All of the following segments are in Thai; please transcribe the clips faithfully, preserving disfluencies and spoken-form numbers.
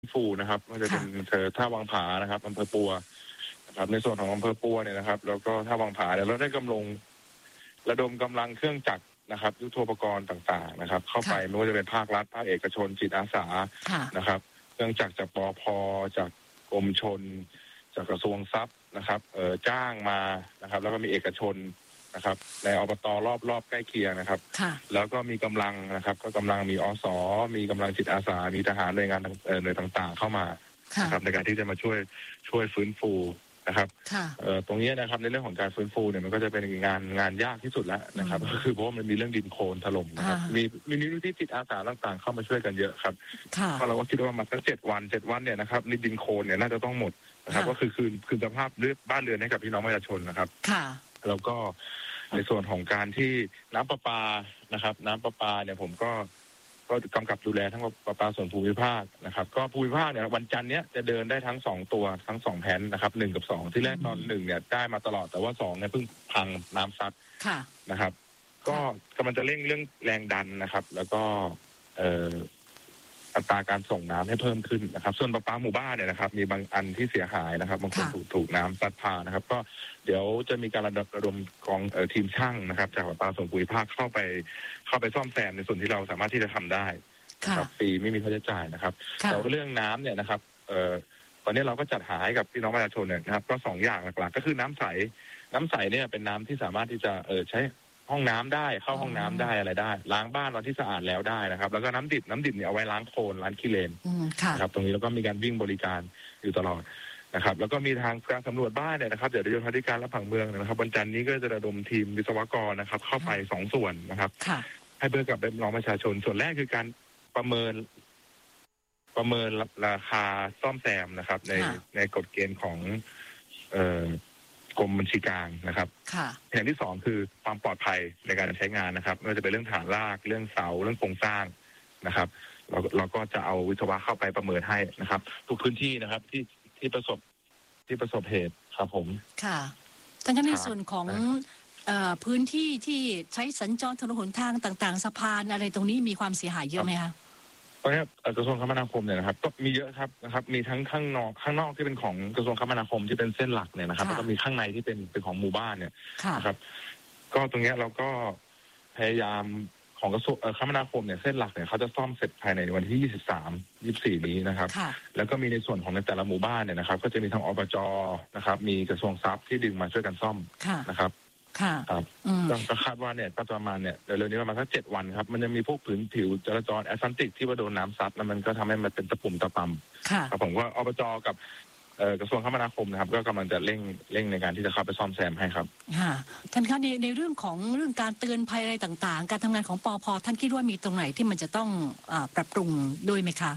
ฟูนะครับก็จะเป็นเธอท่าวังผานะครับอำเภอปัวนะครับในส่วนของอำเภอปัวเนี่ยนะครับแล้วก็ท่าวังผาเนี่ยเราได้กำลังระดมกำลังเครื่องจักรนะครับยุทโธปกรณ์ต่างๆนะครับเข้าไปไม่ว่าจะเป็นภาครัฐภาคเอกชนจิตอาสานะครับเครื่องจักรจากปภจากกรมชนจากกระทรวงทรัพย์นะครับเอ่อจ้างมานะครับแล้วก็มีเอกชนนะครับในอบตรอบรอบใกล้เคียงนะครับแล้วก็มีกำลังนะครับก็กำลังมีอสมีกำลังจิตอาสามีทหารหน่วยงานหน่วยต่างๆเข้ามานะครับในการที่จะมาช่วยช่วยฟื้นฟูนะครับเอ่อตรงนี้นะครับในเรื่องของการฟื้นฟูเนี่ยมันก็จะเป็นงานงานยากที่สุดแล้วนะครับก็คือเพราะว่ามันมีเรื่องดินโคลนถล่มนะครับมีมีนิติจิตอาสาต่างๆเข้ามาช่วยกันเยอะครับเพราะเราก็คิดว่ามาสักเจ็ดวันเจ็ดวันเนี่ยนะครับนี่ดินโคลนเนี่ยน่าจะต้องหมดนะครับก็คือคืนคืนสภาพเลือดบ้านเรือนให้กับพี่น้องประชาชนนะครับแล้วก็ในส่วนของการที่น้ำประปานะครับน้ำประปาเนี่ยผมก็ก็กำกับดูแลทั้งประปาส่วนภูมิภาคนะครับก็ภูมิภาคเนี่ยวันจันทร์เนี้ยจะเดินได้ทั้งสองตัวทั้งสองแผนนะครับหนึ่งกับสองที่แรกตอนหนึ่งเนี่ยได้มาตลอดแต่ว่าสองเนี่ยเพิ่งพังน้ำซัดนะครับก็กำลังจะเร่งเรื่องแรงดันนะครับแล้วก็เอ่ออัตราการส่งน้ำให้เพิ่มขึ้นนะครับส่วนประปาหมู่บ้านเนี่ยนะครับมีบางอันที่เสียหายนะครับบางคนถูกถูกน้ำซัดพานะครับก็เดี๋ยวจะมีการระดมกองเอ่อทีมช่างนะครับจากประปาส่วนภูมิภาคเข้าไปเข้าไปซ่อมแซมในส่วนที่เราสามารถที่จะทำได้ครับฟรีไม่มีค่าใช้จ่ายนะครับแต่เรื่องน้ำเนี่ยนะครับเอ่อตอนนี้เราก็จัดหาให้กับพี่น้องประชาชนเนี่ยนะครับก็สองอย่างหลักๆก็คือน้ำใสน้ำใสเนี่ยเป็นน้ำที่สามารถที่จะเออใช้ห้องน้ำได้เข้าห้องน้ำได้อะไรได้ล้างบ้านวันที่สะอาดแล้วได้นะครับแล้วก็น้ำดิบน้ำดิบเนี่ยเอาไว้ล้างโคลนล้างขี้เลนนะครับตรงนี้แล้วก็มีการวิ่งบริการอยู่ตลอดนะครับแล้วก็มีทางการสำรวจบ้านเนี่ยนะครับเดี๋ยวโยธาธิการและผังเมืองนะครับวันจันทร์นี้ก็จะระดมทีมวิศวกรนะครับเข้าไปสองส่วนนะครับให้เพื่อกับพี่น้องประชาชนส่วนแรกคือการประเมินประเมินราคาซ่อมแซมนะครับในในกฎเกณฑ์ของเอ่อกรมบัญชีกลางนะครับอย่างที่สองคือความปลอดภัยในการใช้งานนะครับไม่ว่าจะเป็นเรื่องฐานรากเรื่องเสาเรื่องโครงสร้างนะครับเราเราก็จะเอาวิศวะเข้าไปประเมินให้นะครับทุกพื้นที่นะครับที่ที่ประสบที่ประสบเหตุครับผมค่ะทั้งนั้นในส่วนของเอ่อพื้นที่ที่ใช้สัญจรถนนหนทางต่างๆสะพานอะไรตรงนี้มีความเสียหายเยอะไหมคะตอนนี้กระทรวงคมนาคมเนี่ยนะครับก็มีเยอะครับนะครับมีทั้งข้างนอกข้างนอกที่เป็นของกระทรวงคมนาคมที่เป็นเส้นหลักเนี่ยนะครับแล้วก็มีข้างในที่เป็นเป็นของหมู่บ้านเนี่ยนะครับก็ตรงนี้เราก็พยายามของกระทรวงคมนาคมเนี่ยเส้นหลักเนี่ยเขาจะซ่อมเสร็จภายในวันที่ยี่สิบสาม ยี่สิบสี่นี้นะครับแล้วก็มีในส่วนของในแต่ละหมู่บ้านเนี่ยนะครับก็จะมีทางอบจ.นะครับมีกระทรวงทรัพย์ที่ดึงมาช่วยกันซ่อมนะครับค่ะครับก็คาดว่าเนี่ยก็ประมาณเนี่ยเร็วๆนี้ประมาณสักเจ็ดวันครับมันจะมีพวกผืนผิวจราจรแอสฟัลติกที่ว่าโดนน้ำซัดแล้วมันก็ทำให้มันเป็นตะปุ่มตะปำครับผมว่าอบจ.กับกระทรวงคมนาคมนะครับก็กำลังจะเร่งเร่งในการที่จะเข้าไปซ่อมแซมให้ครับค่ะท่านคะในในเรื่องของเรื่องการเตือนภัยอะไรต่างๆการทำงานของปภ.ท่านคิดว่ามีตรงไหนที่มันจะต้องปรับปรุงด้วยไหมคะ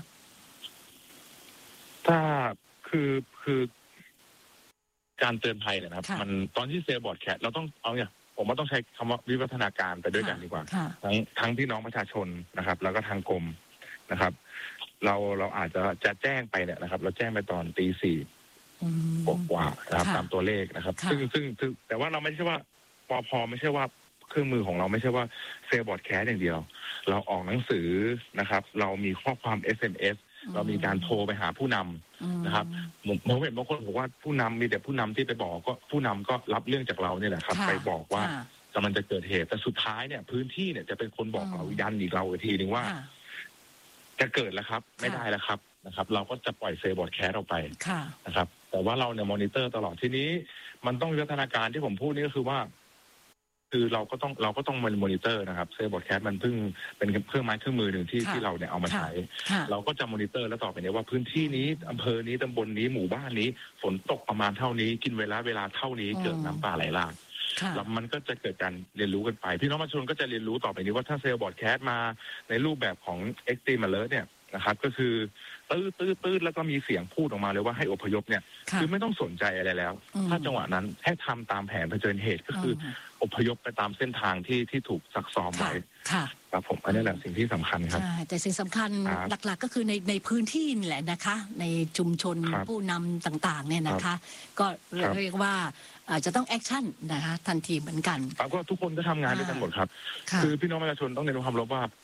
ถ้าคือคือการเตือนภัยเนี่ยนะครับมันตอนที่เซลล์บอร์ดแคทเราต้องเอาเนี่ยผมว่าต้องใช้คำว่าวิวัฒนาการไปด้วยกันดีกว่าทั้งทั้งพี่น้องประชาชนนะครับแล้วก็ทางกรมนะครับเราเราอาจจะจะแจ้งไปเนี่ยนะครับเราแจ้งไปตอนตีสี่กว่านะครับตามตัวเลขนะครับซึ่งซึ่งซึ่งแต่ว่าเราไม่ใช่ว่าปภไม่ใช่ว่าเครื่องมือของเราไม่ใช่ว่าเซลล์บอร์ดแคทอย่างเดียวเราออกหนังสือนะครับเรามีข้อความ เอส เอ็ม เอสเรามีการโทรไปหาผู้นำนะครับผมเห็นบางคนบอกว่าผู้นำมีแต่ผู้นำที่ไปบอกก็ผู้นำก็รับเรื่องจากเราเนี่ยแหละครับไปบอกว่ากำลังจะเกิดเหตุแต่สุดท้ายเนี่ยพื้นที่เนี่ยจะเป็นคนบอกเรายันอีกเราอีกทีนึงว่าจะเกิดแล้วครับไม่ได้แล้วครับนะครับเราก็จะปล่อยเซลล์บอร์ดแคสออกไปนะครับแต่ว่าเราเนี่ยมอนิเตอร์ตลอดทีนี้มันต้องวิวัฒนาการที่ผมพูดนี่ก็คือว่าคือเราก็ต้องเราก็ต้องมอนิเตอร์นะครับเซลล์บอร์ดแคสมันเพิ่งเป็นเครื่องไม้เครื่องมือหนึ่งที่ที่เราเนี่ยเอามาใช้เราก็จะมอนิเตอร์แล้วต่อไปเนี่ยว่าพื้นที่นี้อำเภอนี้ตำบลนี้หมู่บ้านนี้ฝนตกประมาณเท่านี้กินเวลาเวลาเท่านี้เกิดน้ำป่าไหลหลากแล้วมันก็จะเกิดการเรียนรู้กันไปพี่น้องประชาชนก็จะเรียนรู้ต่อไปนี้ว่าถ้าเซลล์บอร์ดแคสมาในรูปแบบของ Extreme Alert เนี่ยนะครับก็คือตื้อตื้อตื้อแล้วก็มีเสียงพูดออกมาเลยว่าให้อพยพเนี่ยคือไม่ต้องสนใจอะไรแล้วถ้าจังหวะนั้นแค่ทำตามแผนเผชิญเหตุก็คืออพยพไปตามเส้นทางที่ที่ถูกซักซ้อมไว้ครับผมอันนี้แหละสิ่งที่สำคัญครับแต่สิ่งสำคัญหลักๆก็คือในในพื้นที่นี่แหละนะคะในชุมชนผู้นำต่างๆเนี่ยนะคะก็เรียกว่าจะต้องแอคชั่นนะคะทันทีเหมือนกันครับก็ทุกคนก็ทำงานด้วยกันหมดครับคือพี่น้องประชาชนต้องเรียนรู้ความรู้ว่า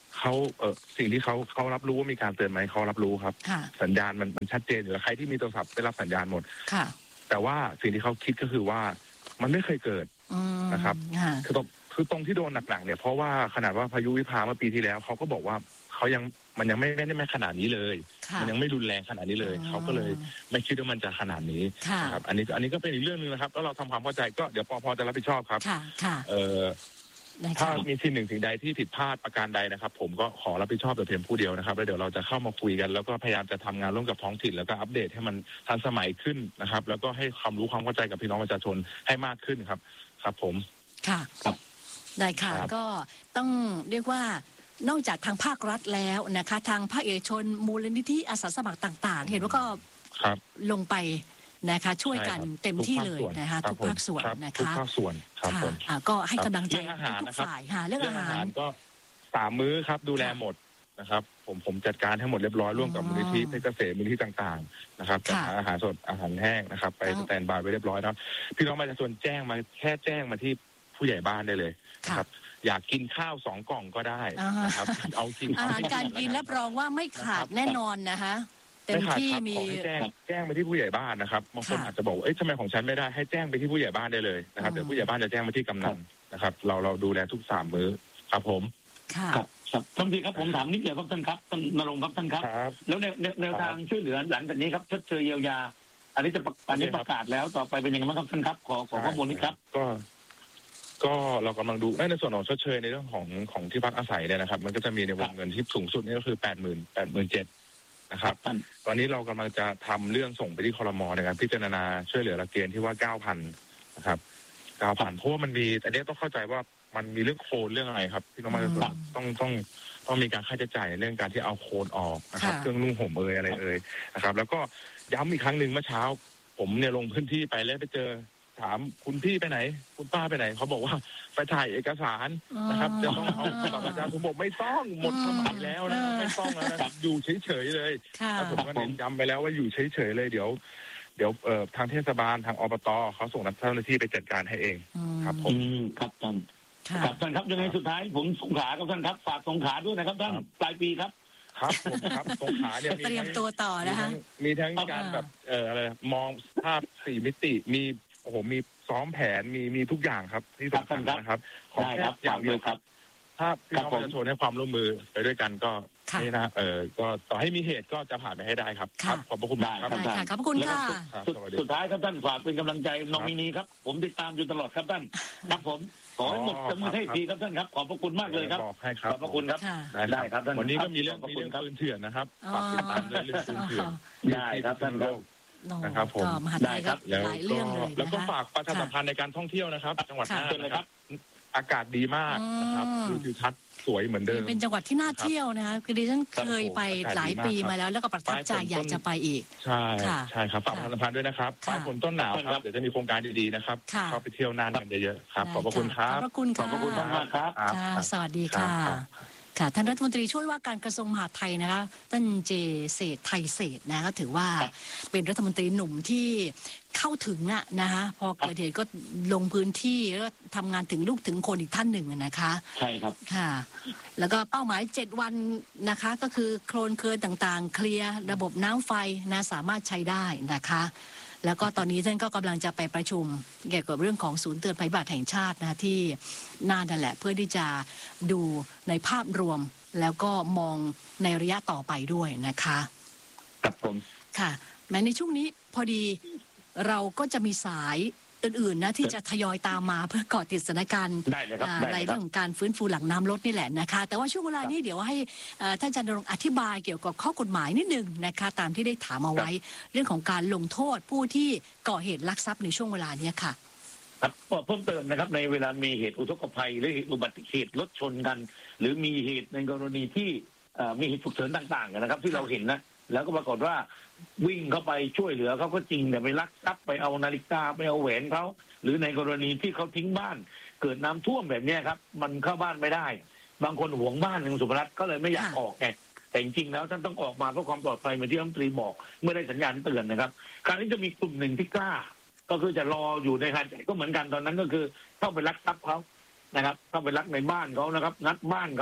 เขาเออสิ่งที่เขาเขารับรู้ว่ามีการเตือนไหมเขารับรู้ครับสัญญาณมันมันชัดเจนอยู่แล้วใครที่มีโทรศัพท์ได้รับสัญญาณหมดแต่ว่าสิ่งที่เขาคิดก็คือว่ามันไม่เคยเกิดนะครับคือตรงคือตรงที่โดนหนักๆเนี่ยเพราะว่าขนาดว่าพายุวิภาเมื่อปีที่แล้วเขาก็บอกว่าเขายังมันยังไม่ไม่ได้ไม่ขนาดนี้เลยมันยังไม่รุนแรงขนาดนี้เลยเขาก็เลยไม่คิดว่ามันจะขนาดนี้นะครับอันนี้อันนี้ก็เป็นอีกเรื่องนึงนะครับแล้วเราทำความเข้าใจก็เดี๋ยวปภจะรับผิดชอบครับเอ่อถ้ามีสิ่งหนึ่งสิ่งใดที่ผิดพลาดประการใดนะครับผมก็ขอรับผิดชอบแต่เพียงผู้เดียวนะครับแล้วเดี๋ยวเราจะเข้ามาคุยกันแล้วก็พยายามจะทำงานร่วมกับท้องถิ่นแล้วก็อัปเดตให้มันทันสมัยขึ้นนะครับแล้วก็ให้ความรู้ความเข้าใจกับพี่น้องประชาชนให้มากขึ้นครับครับผมค่ะได้ค่ะก็ต้องเรียกว่านอกจากทางภาครัฐแล้วนะคะทางภาคเอกชนมูลนิธิอาสาสมัครต่างๆเห็นว่าก็ลงไปนะคะช่วยกันเต็มที่เลยนะคะทุกภาคส่วนนะคะทุกภาคส่วนครับผมก็ให้กำลังใจทุกฝ่ายค่ะเรื่องอาหารก็สามมื้อครับดูแลหมดนะครับผมผมจัดการให้หมดเรียบร้อยร่วมกับมูลนิธิเพชรเกษมมูลนิธิต่างๆนะครับจัดหาอาหารสดอาหารแห้งนะครับไปสแตนบายไว้เรียบร้อยนะพี่น้องประชาชนแจ้งมาแค่แจ้งมาที่ผู้ใหญ่บ้านได้เลยครับอยากกินข้าวสองกล่องก็ได้นะครับเอากินอาหารการกินรับรองว่าไม่ขาดแน่นอนนะคะเต็มที่มีแจ้งแจ้งไปที่ผู้ใหญ่บ้านนะครับบางคนอาจจะบอกเอ๊ะทำไมของฉันไม่ได้ให้แจ้งไปที่ผู้ใหญ่บ้านได้เลยนะครับเดี๋ยวผู้ใหญ่บ้านจะแจ้งมาที่กำนันนะครับเราเราดูแลทุกสามมื้อครับผมครับครับท่านทีครับผมถามนิดเดียวครับท่านครับท่านนรงค์ครับท่านครับแล้วแนวแนวทางช่วยเหลือหลังจากนี้ครับชดเชยเยียวยาอันนี้จะอันนี้ประกาศแล้วต่อไปเป็นยังไงบ้างครับท่านครับขอขอข้อมูลนิดครับก็ก็เรากำลังดูในส่วนของชดเชยในเรื่องของของที่พักอาศัยเนี่ยนะครับมันก็จะมีในวงเงินที่สูงสุดนี่ก็คือแปดหมื่นแปดหมื่นเจ็ดนะครับตอนนี้เรากำลังจะทำเรื่องส่งไปที่ครม.ในการพิจารณาช่วยเหลือหลักเกณฑ์ที่ว่าเก้าพันนะครับเก้าพันเพราะว่ามันมีแต่เนี้ยต้องเข้าใจว่ามันมีเรื่องโคนเรื่องอะไรครับที่ต้องมาต้องต้องต้องมีการค่าใช้จ่ายเรื่องการที่เอาโคนออกนะครับเครื่องนุ่งห่มเอ่ยอะไรเอ่ยนะครับแล้วก็ย้ำอีกครั้งหนึ่งเมื่อเช้าผมเนี่ยลงพื้นที่ไปแล้วไปเจอถามคุณพี่ไปไหนคุณป้าไปไหนเขาบอกว่าไปถ่ายเอกสารนะครับจะต้องเอาบัตรประชาชนผมบอกไม่ต้องหมดสมัยแล้วนะไม่ต้องแล้วนะครับอยู่เฉยๆเลยแล้วผมก็เน้นย้ำไปแล้วว่าอยู่เฉยๆเลยเดี๋ยวเดี๋ยวเอ่อทางเทศบาลทางอบตเขาส่งนักเจ้าหน้าที่ไปจัดการให้เองครับผมครับท่านครับท่านครับยังไงสุดท้ายผมสงขลาครับท่านครับฝากสงขลาด้วยนะครับท่านปลายปีครับครับผมครับสงขลาเนี่ยเตรียมตัวต่อนะคะมีทั้งการแบบเอ่ออะไรมองภาพสี่มิติมีโอ้โหมีซ้อมแผนมีมีทุกอย่างครับที่สำคัญนะครับขอแค่อย่างเดียวครับถ้าพี่น้องประชาชนให้ความร่วมมือไปด้วยกันก็นี่นะเออก็ต่อให้มีเหตุก็จะผ่านไปให้ได้ครับครับขอบพระคุณมากครับขอบพระคุณค่ะสุดท้ายครับท่านฝากเป็นกำลังใจน้องมินีครับผมติดตามอยู่ตลอดครับท่านครับผมขอให้หมดจำนวนให้ทีครับท่านครับขอบพระคุณมากเลยครับขอบพระคุณครับได้ครับท่านวันนี้ก็มีเรื่องมีเรื่องปืนเถื่อนนะครับฝากติดตามเรื่องปืนเถื่อนได้ครับท่านครับนะครับผมได้ครับแล้วก็แล้วก็ฝากประชาสัมพันธ์ในการท่องเที่ยวนะครับจังหวัดน่านนะครับอากาศดีมากนะครับดูทิวทัศน์สวยเหมือนเดิมเป็นจังหวัดที่น่าเที่ยวนะคะคือดิฉันเคยไปหลายปีมาแล้วแล้วก็ประทับใจอยากจะไปอีกใช่ใช่ครับฝากประชาสัมพันธ์ด้วยนะครับปลายฝนต้นหนาวครับเดี๋ยวจะมีโครงการดีๆนะครับเข้าไปเที่ยวน่านกันเยอะๆครับขอบพระคุณครับขอบพระคุณค่ะขอบพระคุณมากครับสวัสดีค่ะค่ะท่านรัฐมนตรีช่วยว่าการกระทรวงมหาดไทยนะคะท่านเจเศรษฐ์ไทยเศรษฐ์นะก็ถือว่าเป็นรัฐมนตรีหนุ่มที่เข้าถึงอะนะคะพอเกิดเหตุก็ลงพื้นที่แล้วทำงานถึงลูกถึงคนอีกท่านหนึ่งนะคะใช่ครับค่ะแล้วก็เป้าหมายเจ็ดวันนะคะก็คือโคลนเคลือนต่างๆเคลียร์ระบบน้ำไฟนะสามารถใช้ได้นะคะแล้วก็ตอนนี้ท่านก็กำลังจะไปประชุมเกี่ยวกับเรื่องของศูนย์เตือนภัยพิบัติแห่งชาตินะที่น่านนั่นแหละเพื่อที่จะดูในภาพรวมแล้วก็มองในระยะต่อไปด้วยนะคะครับผมค่ะแม้ในช่วงนี้พอดีเราก็จะมีสายอื่นๆนะที่จะทยอยตามมาเพื่อเกาะติดสถานการณ์ในเรื่องของการฟื้นฟูหลังน้ำลดนี่แหละนะคะแต่ว่าช่วงเวลานี้เดี๋ยวให้ท่านอาจารย์ณรงค์อธิบายเกี่ยวกับข้อกฎหมายนิดนึงนะคะตามที่ได้ถามเอาไว้เรื่องของการลงโทษผู้ที่ก่อเหตุลักทรัพย์ในช่วงเวลานี้ค่ะครับเพิ่มเติมนะครับในเวลามีเหตุอุทกภัยหรืออุบัติเหตุรถชนกันหรือมีเหตุในกรณีที่มีเหตุฉุกเฉินต่างๆนะครับที่เราเห็นนะแล้วก็ปรากฏว่าวิ่งเข้าไปช่วยเหลือเขาก็จริงแต่ไปลักทรัพย์ไปเอานาฬิกาไปเอาแหวนเขาหรือในกรณีที่เขาทิ้งบ้านเกิดน้ำท่วมแบบนี้ครับมันเข้าบ้านไม่ได้บางคนหวงบ้านอย่างสุภรัตน์ก็เลยไม่อยากออกไงแต่จริงๆแล้วท่านต้องออกมาเพื่อความปลอดภัยเหมือนที่รัฐมนตรีบอกเมื่อได้สัญญาณเตือนนะครับคราวนี้จะมีกลุ่มหนึ่งที่กล้าก็คือจะรออยู่ในหาดใหญ่ก็เหมือนกันตอนนั้นก็คือเข้าไปลักทรัพย์เขานะครับเข้าไปลักในบ้านเขานะครับงัดบ้านเขา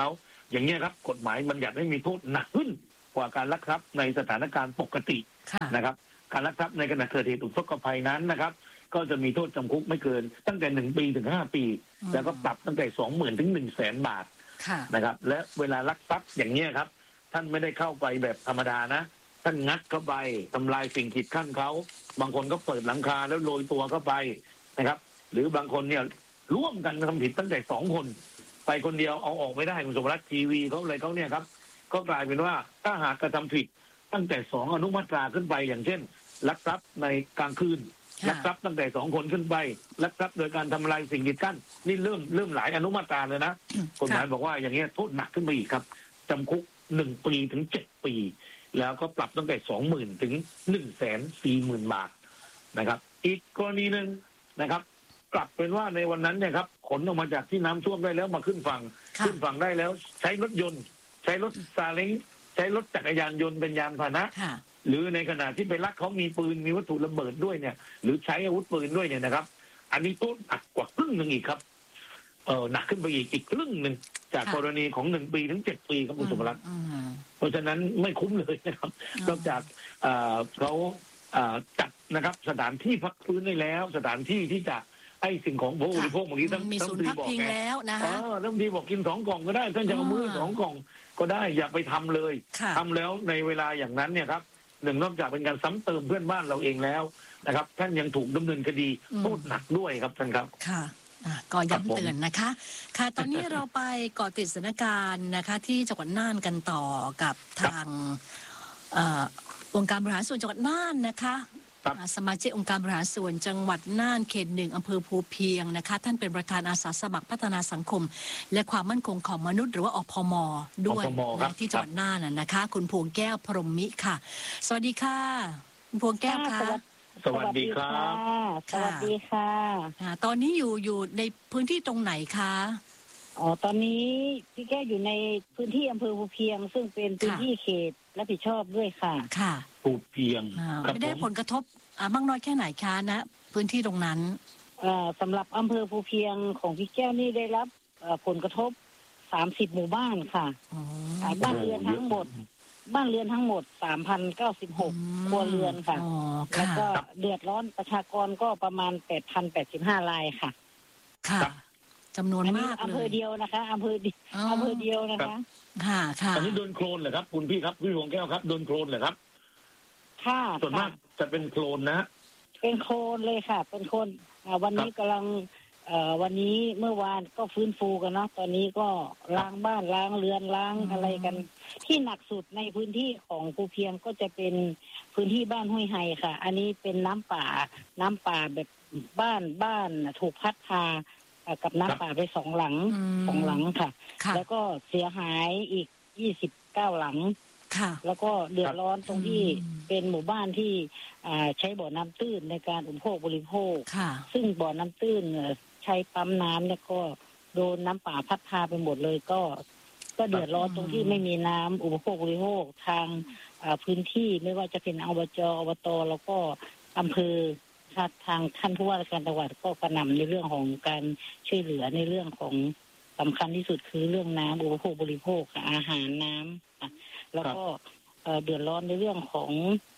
อย่างนี้ครับกฎหมายบัญญัติให้มีโทษหนักขึ้นกว่าการลักทรัพย์ในสถานการณ์ปกตินะครับการลักทรัพย์ในขณะเกิดเหตุอุทกภัยนั้นนะครับก็จะมีโทษจำคุกไม่เกินตั้งแต่หนึ่งปีถึงห้าปีแล้วก็ปรับตั้งแต่สองหมื่นถึงหนึ่งแสนบาทนะครับและเวลาลักทรัพย์อย่างนี้ครับท่านไม่ได้เข้าไปแบบธรรมดานะท่านงัดเข้าไปทำลายสิ่งกีดกั้นเขาบางคนก็เปิดหลังคาแล้วโรยตัวเข้าไปนะครับหรือบางคนเนี่ยร่วมกันทำผิดตั้งแต่สองคนไปคนเดียวเอาออกไม่ได้คุณสมรัฐทีวีเขาอะไรเขาเนี่ยครับก็กลายเป็นว่าถ้าหากกระทำผิดตั้งแต่สองอนุมาตราขึ้นไปอย่างเช่นลักทรัพย์ในกลางคืนลักทรัพย์ตั้งแต่สองคนขึ้นไปลักทรัพย์โดยการทำลายสิ่งกีดกั้นนี่เริ่มเริ่มหลายอนุมาตราเลยนะกฎหมายบอกว่าอย่างเงี้ยโทษหนักขึ้นไปอีกครับจำคุกหนึ่งปีถึงเจ็ดปีแล้วก็ปรับตั้งแต่สองหมื่นถึงหนึ่งแสนสี่หมื่นบาทนะครับอีกกรณีหนึ่งนะครับกลับเป็นว่าในวันนั้นเนี่ยครับขนออกมาจากที่น้ำท่วมได้แล้วมาขึ้นฝั่งขึ้นฝั่งได้แล้วใช้รถยนต์ใช้รถซาเล้งใช้รถจักรยานยนต์เป็นยานพาหนะหรือในขณะที่ไปลักเขามีปืนมีวัตถุระเบิดด้วยเนี่ยหรือใช้อาวุธปืนด้วยเนี่ยนะครับอันนี้โทษหนักกว่าครึ่งหนึ่งอีกครับเออหนักขึ้นไปอีกอีกครึ่งหนึ่งจากกรณีของหนึ่งปีถึงเจ็ดปีครับคุณสุภรัตน์เพราะฉะนั้นไม่คุ้มเลยนะครับนอกจากเขาจัดนะครับสถานที่พักฟื้นได้แล้วสถานที่ที่จะให้สิ่งของผู้บริโภคบางทีต้องมีศูนย์พักพิงแล้วนะฮะต้องดีบอกกินสองกล่องก็ได้ท่านจะเอามือสองกล่องก็ได้อย่าไปทำเลยทำแล้วในเวลาอย่างนั้นเนี่ยครับหนึ่งนอกจากเป็นการซ้ำเติมเพื่อนบ้านเราเองแล้วนะครับท่านยังถูกดำเนินคดีโทษหนักด้วยครับท่านครับค่ะก็ย้ำเตือนนะคะค่ะตอนนี้เราไปเกาะติดสถานการณ์นะคะที่จังหวัดน่านกันต่อกับทางองค์การบริหารส่วนจังหวัดน่านนะคะสมาชิกองค์การบริหารส่วนจังหวัดน่านเขตหนึ่งอำเภอภูเพียงนะคะท่านเป็นประธานอาสาสมัครพัฒนาสังคมและความมั่นคงของมนุษย์หรือว่าอพม.ด้วยที่จังหวัดน่านนะคะคุณพวงแก้วพรหมมิค่ะสวัสดีค่ะคุณพวงแก้วค่ะสวัสดีครับสวัสดีค่ะตอนนี้อยู่อยู่ในพื้นที่ตรงไหนคะอ๋อตอนนี้พี่แก้วอยู่ในพื้นที่อำเภอภูเพียงซึ่งเป็นพื้นที่เขตรับผิดชอบด้วยค่ะค่ะภูเพียงไม่ได้ผลกระทบมากน้อยแค่ไหนคะนะพื้นที่ตรงนั้นสำหรับอำเภอภูเพียงของพี่แก้วนี่ได้รับผลกระทบสามสิบหมู่บ้านค่ะบ้านเรือนทั้งหมดบ้านเรือนทั้งหมด สามพันเก้าสิบหก ครัวเรือนค่ะแล้วก็เดือดร้อนประชากรก็ประมาณ แปดพันแปดสิบห้า รายค่ะค่ะจำนวนมากเลยอำเภอเดียวนะคะอำเภออำเภอเดียวนะคะค่ะค่ะอันนี้โดนโคลนเหรอครับคุณพี่ครับพี่วงแก้วครับโดนโคลนเหรอครับค่ะส่วนมากจะเป็นโคลนนะเป็นโคลนเลยค่ะเป็นโคลนวันนี้กำลังวันนี้เมื่อวานก็ฟื้นฟูกันเนาะตอนนี้ก็ล้างบ้านล้างเรือนล้างอะไรกันที่หนักสุดในพื้นที่ของภูเพียงก็จะเป็นพื้นที่บ้านห้วยไฮค่ะอันนี้เป็นน้ำป่าน้ำป่าแบบบ้านบ้านถูกพัดพากับน้ำป่าไปสองหลังสองหลังค่ะแล้วก็เสียหายอีกยี่สิบเก้าหลังแล้วก็เดือดร้อนตรงที่เป็นหมู่บ้านที่ใช้บ่อน้ำตื้นในการอุปโภคบริโภคซึ่งบ่อน้ำตื้นใช้ปั๊มน้ำเนี่ยก็โดนน้ำป่าพัดพาไปหมดเลยก็ก็เดือดร้อนตรงที่ไม่มีน้ำอุปโภคบริโภคทางพื้นที่ไม่ว่าจะเป็นอบจอบตแล้วก็อำเภอทางท่านผู้ว่าราชการจังหวัดก็กระหน่ำในเรื่องของการช่วยเหลือในเรื่องของสำคัญที่สุดคือเรื่องน้ำอุปโภคบริโภคอาหารน้ำแล้วก็เดือดร้อนในเรื่องของ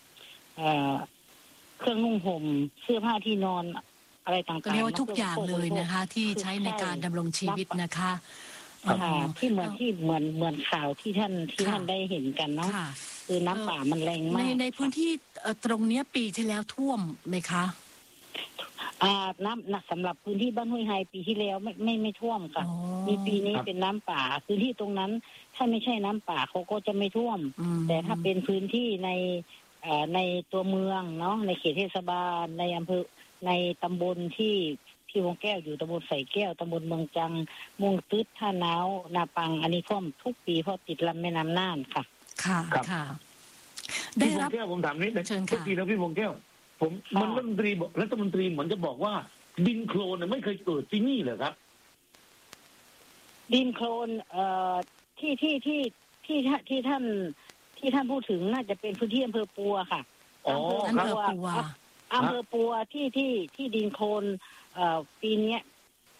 เครื่องนุ่งห่มเสื้อผ้าที่นอนอะไรต่างๆก็เรียกว่าทุกอย่างเลยนะคะที่ใช้ในการดำรงชีวิตนะคะที่เหมือนที่เหมือนเหมือนข่าวที่ท่านที่ท่านได้เห็นกันเนาะคือน้ำป่ามันแรงมากในในพื้นที่ตรงนี้ปีที่แล้วท่วมไหมคะอ่าน้ำสำหรับพื้นที่บ้านห้วยไฮปีที่แล้วไม่ไม่ไม่ท่วมค่ะมีปีนี้เป็นน้ำป่าพื้นที่ตรงนั้นถ้าไม่ใช่น้ำป่าเขาก็จะไม่ท่วมแต่ถ้าเป็นพื้นที่ในในตัวเมืองเนาะในเขตเทศบาลในอำเภอในตำบลที่พี่วงแก้วอยู่ตำบลใส่แก้วตำบลเมืองจังม่วงตึ๊ดท่าน้าวนาปังอันนี้ท่วมทุกปีเพราะติดลำแม่น้ำน่านค่ะค่ะค่ะได้รับพี่วงแก้วผมถามนิดนึงทุกปีแล้วพี่วงแก้วผมมันรัฐมนตรีบอกรัฐมนตรีเหมือนจะบอกว่าดินโคลนไม่เคยเกิดที่นี่เลยครับดินโคลนเอ่อที่ที่ที่ที่ที่ท่านที่ท่านพูดถึงน่าจะเป็นพื้นที่อำเภอปัวค่ะอำเภอปัวอำเภอปัวที่ที่ที่ดินโคลนเอ่อปีนี้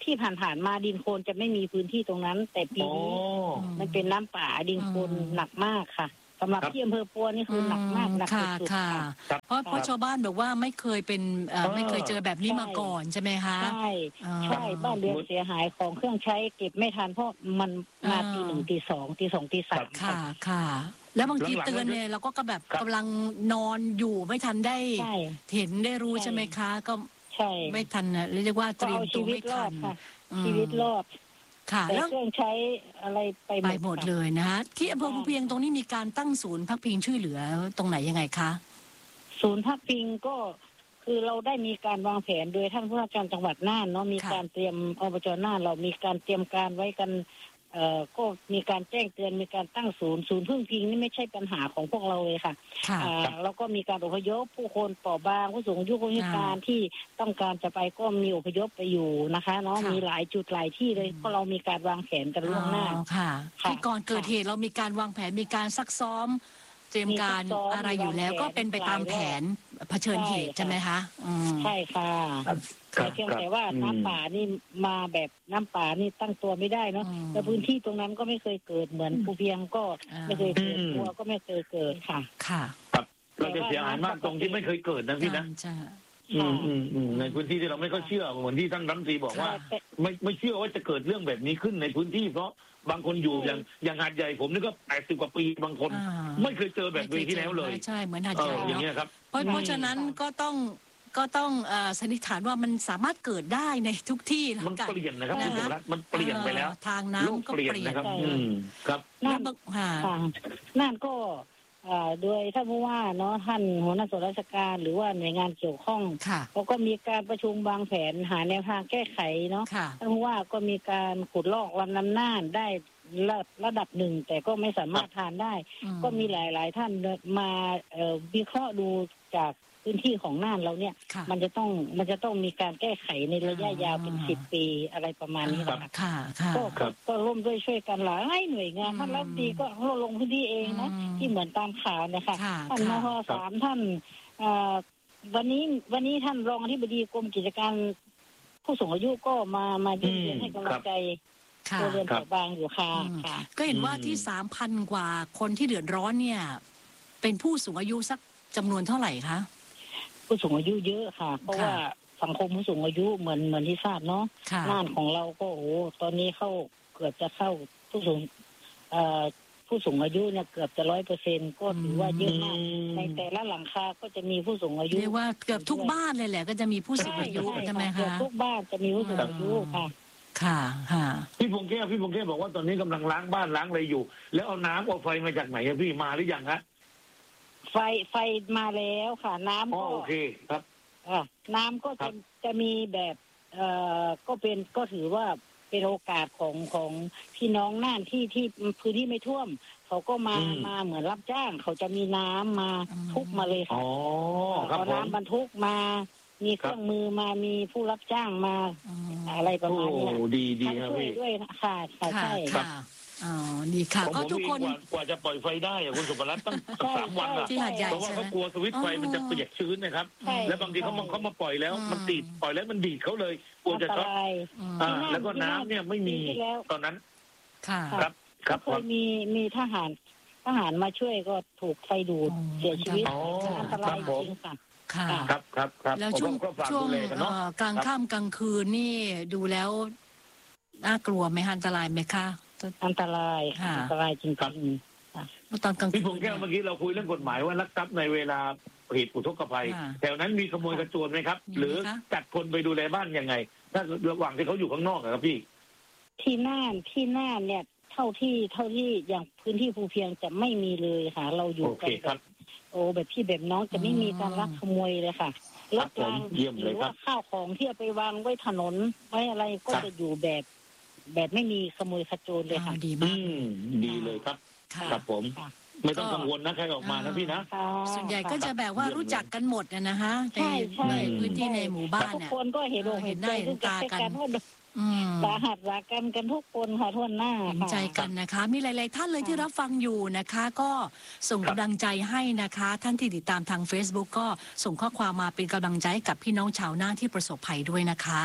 ที่ผ่านๆมาดินโคลนจะไม่มีพื้นที่ตรงนั้น แต่ปีอ๋อนี้มันเป็นน้ำป่าดินโคลนหนักมากค่ะสำหรับครับที่อำเภอปัวนี่คือหนักมากหนักค่ะสุดๆค่ะค่ะครับเพราะเพราะชาวบ้านบอกว่าไม่เคยเป็นเอ่อเออไม่เคยเจอแบบนี้ใช่มาก่อนใช่ไหมคะใช่อ่าใช่บ้านเรือนเสียหายของเครื่องใช้เก็บไม่ทันเพราะมันมาอ่าตีหนึ่งตีสองตีสองตีสามค่ะค่ะ แล้วบางทีหลังๆเตือนเนี่ยเราก็แบบครับกำลังนอนอยู่ไม่ทันได้ใช่เห็นได้รู้ใช่ใช่ไหมคะ ก็ใช่ไม่ทันนะเรียกว่าเตก็รียมเอาตัชีววิตไม่รอทัดนค่ะอืมชีวิตรอดค่ะแต่แล้วเครื่องใช้อะไรไปหมไปดหมดค่ะเลยนะคะที่อำเภอภูเพียงตรงนี้มีการตั้งศูนย์พักพิงช่วยเหลือตรงไหนยังไงคะศูนย์พักพิงก็คือเราได้มีการวางแผนโดยท่านผู้ว่าการจังหวัดน่านเนาะมีค่ะการเตรียมอบจน่านเรามีการเตรียมการไว้กันเอ่อก็มีการแจ้งเตือนมีการตั้งศูนย์ศูนย์พึ่งพิงนี่ไม่ใช่ปัญหาของพวกเราเลยค่ะค่ะอ่าแล้วก็มีการอพยพผู้คนเปราะบางผู้สูงอายุคนพิการที่ต้องการจะไปก็มีอพยพไปอยู่นะคะเนาะค่ะมีหลายจุดหลายที่เลยเพราะเรามีการวางแผนกันล่วงหน้าอ๋อค่ะค่ะที่ก่อนเกิดเหตุเรามีการวางแผนมีการซักซ้อม เตรียมการมีซักซ้อมอะไรอยู่แล้วมีวางแผนก็เป็นไปตามแผนเผชิญเหตุใช่ค่ะใช่ไหมคะอืมใช่ค่ะครับแต่เพียงครับแต่ว่าอืมน้ำป่านี่มาแบบน้ำป่านี่ตั้งตัวไม่ได้เนาะอืมแต่พื้นที่ตรงนั้นก็ไม่เคยเกิดเหมือนภูเพียงก็อ่าไม่เคยเกิดอืมปัวก็ไม่เคยเกิดค่ะค่ะครับเราจะเสียหายมากตรงที่ไม่เคยเกิดนะพี่นะใช่อืมอืมอืมในพื้นที่ที่เราไม่ค่อยเชื่อเหมือนที่ท่านรัฐมนตรีบอกว่าแต่ไม่ไม่เชื่อว่าจะเกิดเรื่องแบบนี้ขึ้นในพื้นที่เพราะบางคนอยู่อย่างอย่างหาดใหญ่ผมนี่ก็แปดสิบกว่าปีบางคนอ่าไม่เคยเจอแบบนี้ที่แล้วเลยใช่เหมือนหาดเอใหญ่ออย่างเนาะเงี้ยครับเพราะเพราะฉะนั้นก็ต้องก็ต้องเอ่อสันนิษฐานว่ามันสามารถเกิดได้ในทุกที่แล้มัวน กันเปลี่ยนนะครับนะคุณสมรัตน์มันเปลี่ยนไปแล้วเอ่อทางโลกน้ำก็เปลี่ยนเปลี่ยนนะครับใช่อืมครับแล้วบางค่ะค่ะนั่นก็อ่าโดยท่านผู้ว่าเนาะท่านหัวหน้าส่วนราชการหรือว่าหน่วยงานเกี่ยวข้องค่ะเขาก็มีการประชุมวางแผนหาแนวทางแก้ไขเนาะค่ะท่านผู้ว่าก็มีการขุดลอกลำน้ำน่านได้ระระดับหนึ่ง แต่ก็ไม่สามารถทานได้อืมก็มีหลาย ๆ ท่านมาเอ่อวิเคราะห์ดูจากพื้นที่ของน่านเราเนี่ยค่ะมันจะต้องมันจะต้องมีการแก้ไขในระยะยาวเป็นอ่าสิบปีอะไรประมาณนี้นะคะค่ะค่ะก็ก็ก็ร่วมด้วยช่วยกันหลายหน่วยงานอืมท่านรัฐมนตรีก็ลงพื้นที่เองนะอืมที่เหมือนตามข่าวนะคะค่ะท่านมค่ะหสามท่านเอ่อวันนี้วันนี้ท่านรองอธิบดีกรมกิจการผู้สูงอายุก็มามาเยี่ยมเยียนให้กำลังใจค่ะตัวเรือนครัเปบราะบางอยู่ค่ะอืมค่ะก็เห็นว่าอืมที่สามพันกว่าคนที่เดือดร้อนเนี่ย เป็นผู้สูงอายุสักจำนวนเท่าไหร่คะผู้สูงอายุเยอะค่ะ เพราะค่ะว่าสังคมผู้สูงอายุเหมือนเหมือนที่ทราบเนาะค่ะน่านของเราก็โอ้ตอนนี้เข้าเกือบจะเข้าผู้สูงเอ่อผู้สูงอายุเนี่ยเกือบจะร้อยเปอร์เซ็นก็ถือว่าเยอะมาก ในแต่ละหลังคาก็จะมีผู้สูงอายุเรียกว่าเกือบทุกบ้านเลยแหละ ก็จะมีผู้สูงอายุใช่ไหมเกือบคะทุกบ้านจะมีผู้สูงอายุค่ะค่ะค่ะพี่พงษ์แก้วพี่พงษ์แก้วบอกว่าตอนนี้กำลังล้างบ้านล้างอะไรอยู่ แล้วเอาน้ำเอาไฟมาจากไหนอะพี่มาหรือยังฮะไฟไฟมาแล้วค่ะ น้ำอ๋อก็โอเคครับอ่ะน้ำก็ครัจะบจะมีแบบ เอ่อก็เป็นก็ถือว่าเป็นโอกาสของของพี่น้องน่านที่ที่พื้นที่ไม่ท่วม เขาก็มาอืมมาเหมือนรับจ้าง เขาจะมีน้ำมาทุกมาเลยอ๋ค่ะอครับเอาผมน้ำบรรทุกมา มีเครื่องมือมามีผู้รับจ้างมาอืมอะไรประโอ้มาณเนี้ยดีดีทั้งครับช่วยพี่ด้วยนะค่ะค่ะค่ะใช่ค่ะอ๋อดีค่ะของก็ผมทุกเองคนกว่ากว่าจะปล่อยไฟได้อะคุณสุภรัตน์ตั้งใช่สามวันอะที่หาดใหญ่เพราะว่าใช่ไหมเขากลัวสวิตช์ไฟมันจะอ๋อเปียกชื้นนะครับใช่แล้วบางทีเขามาเขามาปล่อยแล้ว มันติดปล่อยแล้วมันดีดเขาเลยกลัวอันจะตช็อตรายอืมอ่าที่นั่นแล้วก็น้ำเนี่ยไม่มีปีที่แล้วตอนนั้นค่ะครับครับเคยมีมีทหารทหารมาช่วยก็ถูกไฟดูดอ๋อเสียชีวิตอ๋ออันตรายครับผมจริงค่ะค่ะครับครับครับแล้วผมช่วงก็ฝากช่วงดูแลกันเนาะเอ่อกลางค่ำกลางคืนนี่ดูแล้วน่ากลัวไหมคะอันตรายไหมคะอันตรายค่ะอันตรายจริงครับตอนกลางคืพี่นพงษ์แก้วเมื่อกี้เราคุยเรื่องกฎหมายว่าลักทรัพย์ในเวลาเหตุอุทกภัยค่ะแถวนั้นมีขโมยกระโจนไหมครับมีไหมคะหรือจัดคนไปดูแลบ้านยังไง ถ้าระหว่างที่เขาอยู่ข้างนอกอะครับพี่ๆที่น่านที่น่านเนี่ย เท่าที่เท่าที่อย่างพื้นที่ภูเพียงจะไม่มีเลยค่ะ เราอยู่โอกัเคน คแบรับบ โอ้แบบพี่แบบน้องจะไม่มีการลักขโมยเลยค่ะรถรางเยี่ยมหเลรืยอครัว่าบข้าวของที่เอาไปวางไว้ถนนไว้อะไรก็ครับจะอยู่แบบ แบบไม่มีขโมยขโจรเลยอ๋ค่ะอดีอืมากมดีเลยครับค่ะครับผมค่ะไม่ต้องกังวลนะใครออกมานะพี่นะค่ะส่วนใหญ่ก็จะแบบว่ารู้จักกันหมดนะนะคะในใช่ใช่ในพื้นที่ในหมู่บ้านทุกเนี่ยคนก็เห็นอกเห็เห็นนหใจน้าเห็นซึ่งตากันว่าอืมสาหัสสากันกันทุกคนค่ะทั่วหน้าเห็นค่ะใจกันนะคะ มีหลาย ๆ ท่านเลยค่ะที่รับฟังอยู่นะคะ ก็ส่งครับกำลังใจให้นะคะ ท่านที่ติดตามทาง Facebook ก็ส่งข้อความมาเป็นกำลังใจให้กับพี่น้องชาวน่านที่ประสบภัยด้วยนะคะ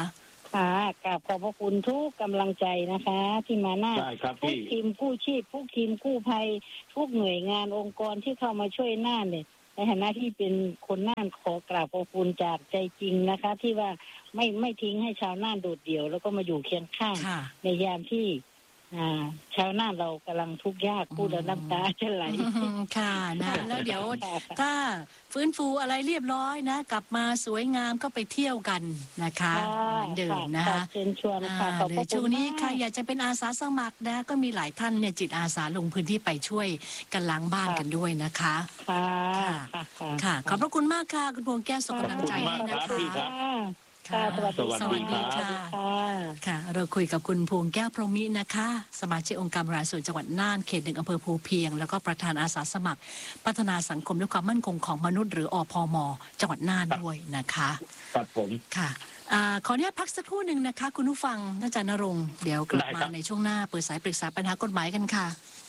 ค่ะกราบขอบพระคุณทุกกำลังใจนะคะ ที่มาหน้าได้ครับทุกพี่ทีมกู้ชีพทุกทีมกู้ภัยทุกหน่วยงานองค์กรที่เข้ามาช่วยน่านเนี่ยในฐานะที่เป็นคนน่านขอกราบขอบคุณจากใจจริงนะคะ ที่ว่าไม่ไม่ทิ้งให้ชาวน่านโดดเดี่ยวแล้วก็มาอยู่เคียงข้างค่ะในยามที่อ่าชาวน่านเรากำลังทุกข์ยากพูดแล้วน้ำตาจะไหลอืมค่ะนะแล้วเดี๋ยวถ้าฟื้นฟูอะไรเรียบร้อยนะ กลับมาสวยงามก็ไปเที่ยวกันนะคะเหมือนเดิมนะคะเชิญชวนค่ะอ่าขอบหรืพอระคุช่วณงนี้มากใครอยากจะเป็นอาสาสมัครนะก็มีหลายท่านเนี่ยจิตอาสาลงพื้นที่ไปช่วยกันล้างบ้านกันด้วยนะคะค่ะค่ะค่ะ ขอบพระคุณมากค่ะคุณพวงแก้วส่งกำลังใจให้นะขอบคุณมากครัคะบค่ะสวัสดีสวัสดีครับค่ะค่ะ เราคุยกับคุณพวงแก้วพรหมินะคะ สมาชิกองค์การบริหารส่วนจังหวัดน่านเขตหนึ่งอำเภอภูเพียงแล้วก็ประธานอาสาสมัคร พัฒนาสังคมและความมั่นคงของมนุษย์หรืออพมจังหวัดน่านด้วยนะคะครับผมค่ะอ่าขออนุญาตพักสักครู่หนึ่งนะคะ คุณผู้ฟังท่านอาจารย์ณรงค์เดี๋ยวกลับได้มาครับในช่วงหน้าเปิดสายปรึกษาปัญหากฎหมายกันค่ะ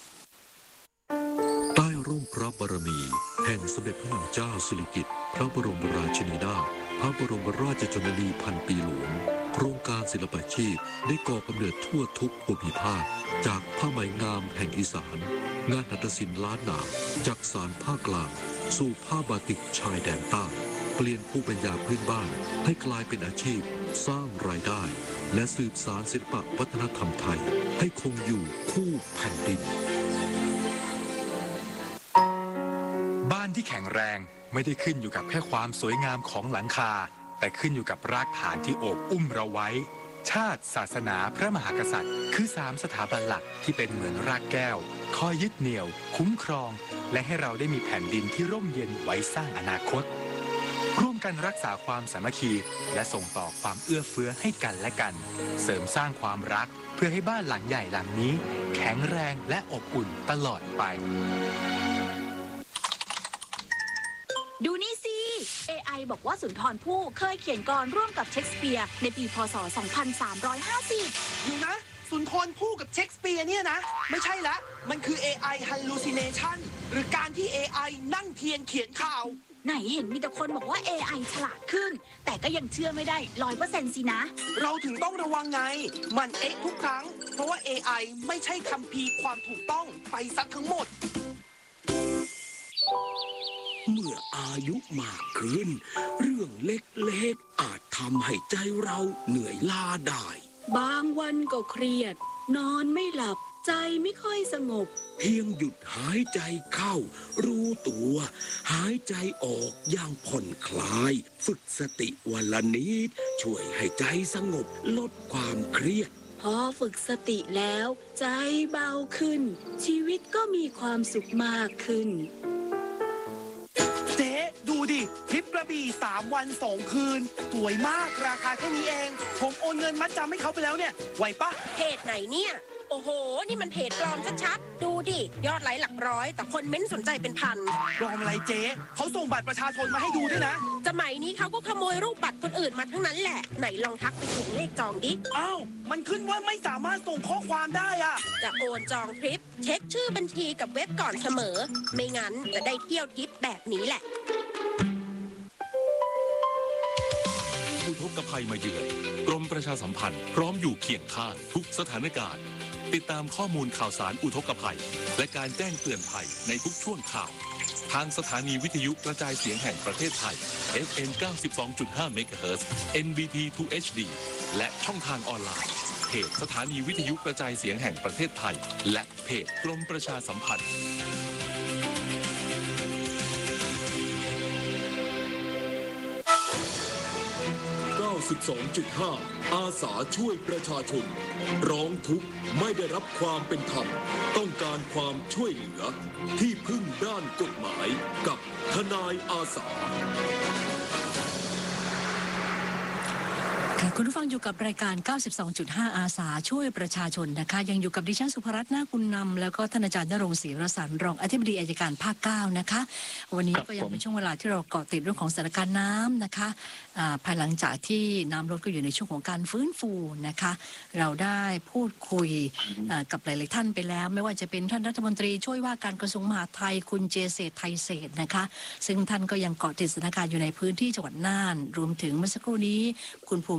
ใต้ร่มพระบารมีแห่งสมเด็จพระนางเจ้าสิริกิติ์พระบรมราชินีนาถพระบรมราชชนนีพันปีหลวงโครงการศิลปาชีพได้ก่อกำเนิดทั่วทุกภูมิภาคจากผ้าไหมงามแห่งอีสานงานหัตถศิลป์ล้านนาจากสารภาคกลางสู่ผ้าบาติกชายแดนใต้เปลี่ยนภูมิปัญญาพื้นบ้านให้กลายเป็นอาชีพสร้างรายได้ และสืบสานศิลปวัฒนธรรมไทยให้คงอยู่คู่แผ่นดินบ้านที่แข็งแรงไม่ได้ขึ้นอยู่กับแค่ความสวยงามของหลังคาแต่ขึ้นอยู่กับรากฐานที่โอบอุ้มเราไว้ชาติศาสนาพระมหากษัตริย์คือสามสถาบันหลักที่เป็นเหมือนรากแก้วคอยยึดเหนี่ยว คุ้มครอง และให้เราได้มีแผ่นดินที่ร่มเย็นไว้สร้างอนาคตร่วมกันรักษาความสามัคคีและส่งต่อความเอื้อเฟื้อให้กันและกันเสริมสร้างความรักเพื่อให้บ้านหลังใหญ่หลังนี้แข็งแรงและอบอุ่นตลอดไปดูนี่สิ เอ ไอ บอกว่าสุนทรภู่เคยเขียนกลอนร่วมกับเชคสเปียร์ในปีพ.ศ. สองพันสามร้อยห้าสิบอยู่นะสุนทรภู่กับเชคสเปียร์เนี่ยนะ ไม่ใช่ละมันคือ เอ ไอ hallucination หรือการที่ เอ ไอ นั่งเทียนเขียนข่าวไหนเห็นมีแต่คนบอกว่า เอ ไอ ฉลาดขึ้น แต่ก็ยังเชื่อไม่ได้ร้อยเปอร์เซ็นต์สินะเราถึงต้องระวังไง มันเอ๊ะทุกครั้ง เพราะว่า เอ ไอ ไม่ใช่คัมภีร์ความถูกต้องไปซะทั้งหมดเมื่ออายุมากขึ้น เรื่องเล็กๆอาจทำให้ใจเราเหนื่อยล้าได้บางวันก็เครียด นอนไม่หลับใจไม่ค่อยสงบเพียงหยุดหายใจเข้า รู้ตัว หายใจออกอย่างผ่อนคลาย ฝึกสติวันละนิดช่วยให้ใจสงบลดความเครียดพอฝึกสติแล้ว ใจเบาขึ้น ชีวิตก็มีความสุขมากขึ้นเจ๊ดูดิทริปกระบี่สามวันสองคืน สวยมากราคาแค่นี้เอง ผมโอนเงินมัดจำให้เขาไปแล้วเนี่ย ไหวปะเพจไหนเนี่ย โอ้โห นี่มันเพจปลอมชัดๆ ดูดิ ยอดไลค์หลักร้อย แต่คนเม้นสนใจเป็นพันรออะไรเจ๊เขาส่งบัตรประชาชนมาให้ดูด้วยนะสมัยนี้เขาก็ขโมยรูปบัตรคนอื่นมาทั้งนั้นแหละ ไหนลองทักไปถึงเลขจองดิอ้าว มันขึ้นว่าไม่สามารถส่งข้อความได้อะจะโอนจองทริป เช็คชื่อบัญชีกับเว็บก่อนเสมอ ไม่งั้นจะได้เที่ยวทริปแบบนี้แหละอุทกภัยมาเยือนกรมประชาสัมพันธ์พร้อมอยู่เคียงข้างทุกสถานการณ์ติดตามข้อมูลข่าวสารอุทกภัยและการแจ้งเตือนภัยในทุกช่วงข่าวทางสถานีวิทยุกระจายเสียงแห่งประเทศไทย เอฟ เอ็ม เก้าสิบสองจุดห้า เมกะเฮิรตซ์ เอ็น บี ที ทู เอช ดี และช่องทางออนไลน์เพจสถานีวิทยุกระจายเสียงแห่งประเทศไทยและเพจกรมประชาสัมพันธ์เก้าสิบสองจุดห้า อาสาช่วยประชาชนร้องทุกข์ไม่ได้รับความเป็นธรรมต้องการความช่วยเหลือที่พึ่งด้านกฎหมายกับทนายอาสาค่ะคุณผู้ฟังอยู่กับรายการ เก้าสิบสองจุดห้า อาสาช่วยประชาชนนะคะยังอยู่กับดิฉันสุภรัตน์นาคุณนำแล้วก็ท่านอาจารย์ณรงค์ศรีรสรรค์รองอธิบดีอัยการภาคเก้านะคะวันนี้ก็ยังเป็นช่วงเวลาที่เราเกาะติดเรื่องของสถานการณ์น้ำนะคะภายหลังจากที่น้ำลดก็อยู่ในช่วงของการฟื้นฟูนะคะเราได้พูดคุยกับหลายๆท่านไปแล้วไม่ว่าจะเป็นท่านรัฐมนตรีช่วยว่าการกระทรวงมหาดไทยคุณเจเศรษฐ์ไทยเศรษฐ์นะคะซึ่งท่านก็ยังเกาะติดสถานการณ์อยู่ในพื้นที่จังหวัดน่านรวมถึงเมื่อสักครู่นี้คุณภูมิ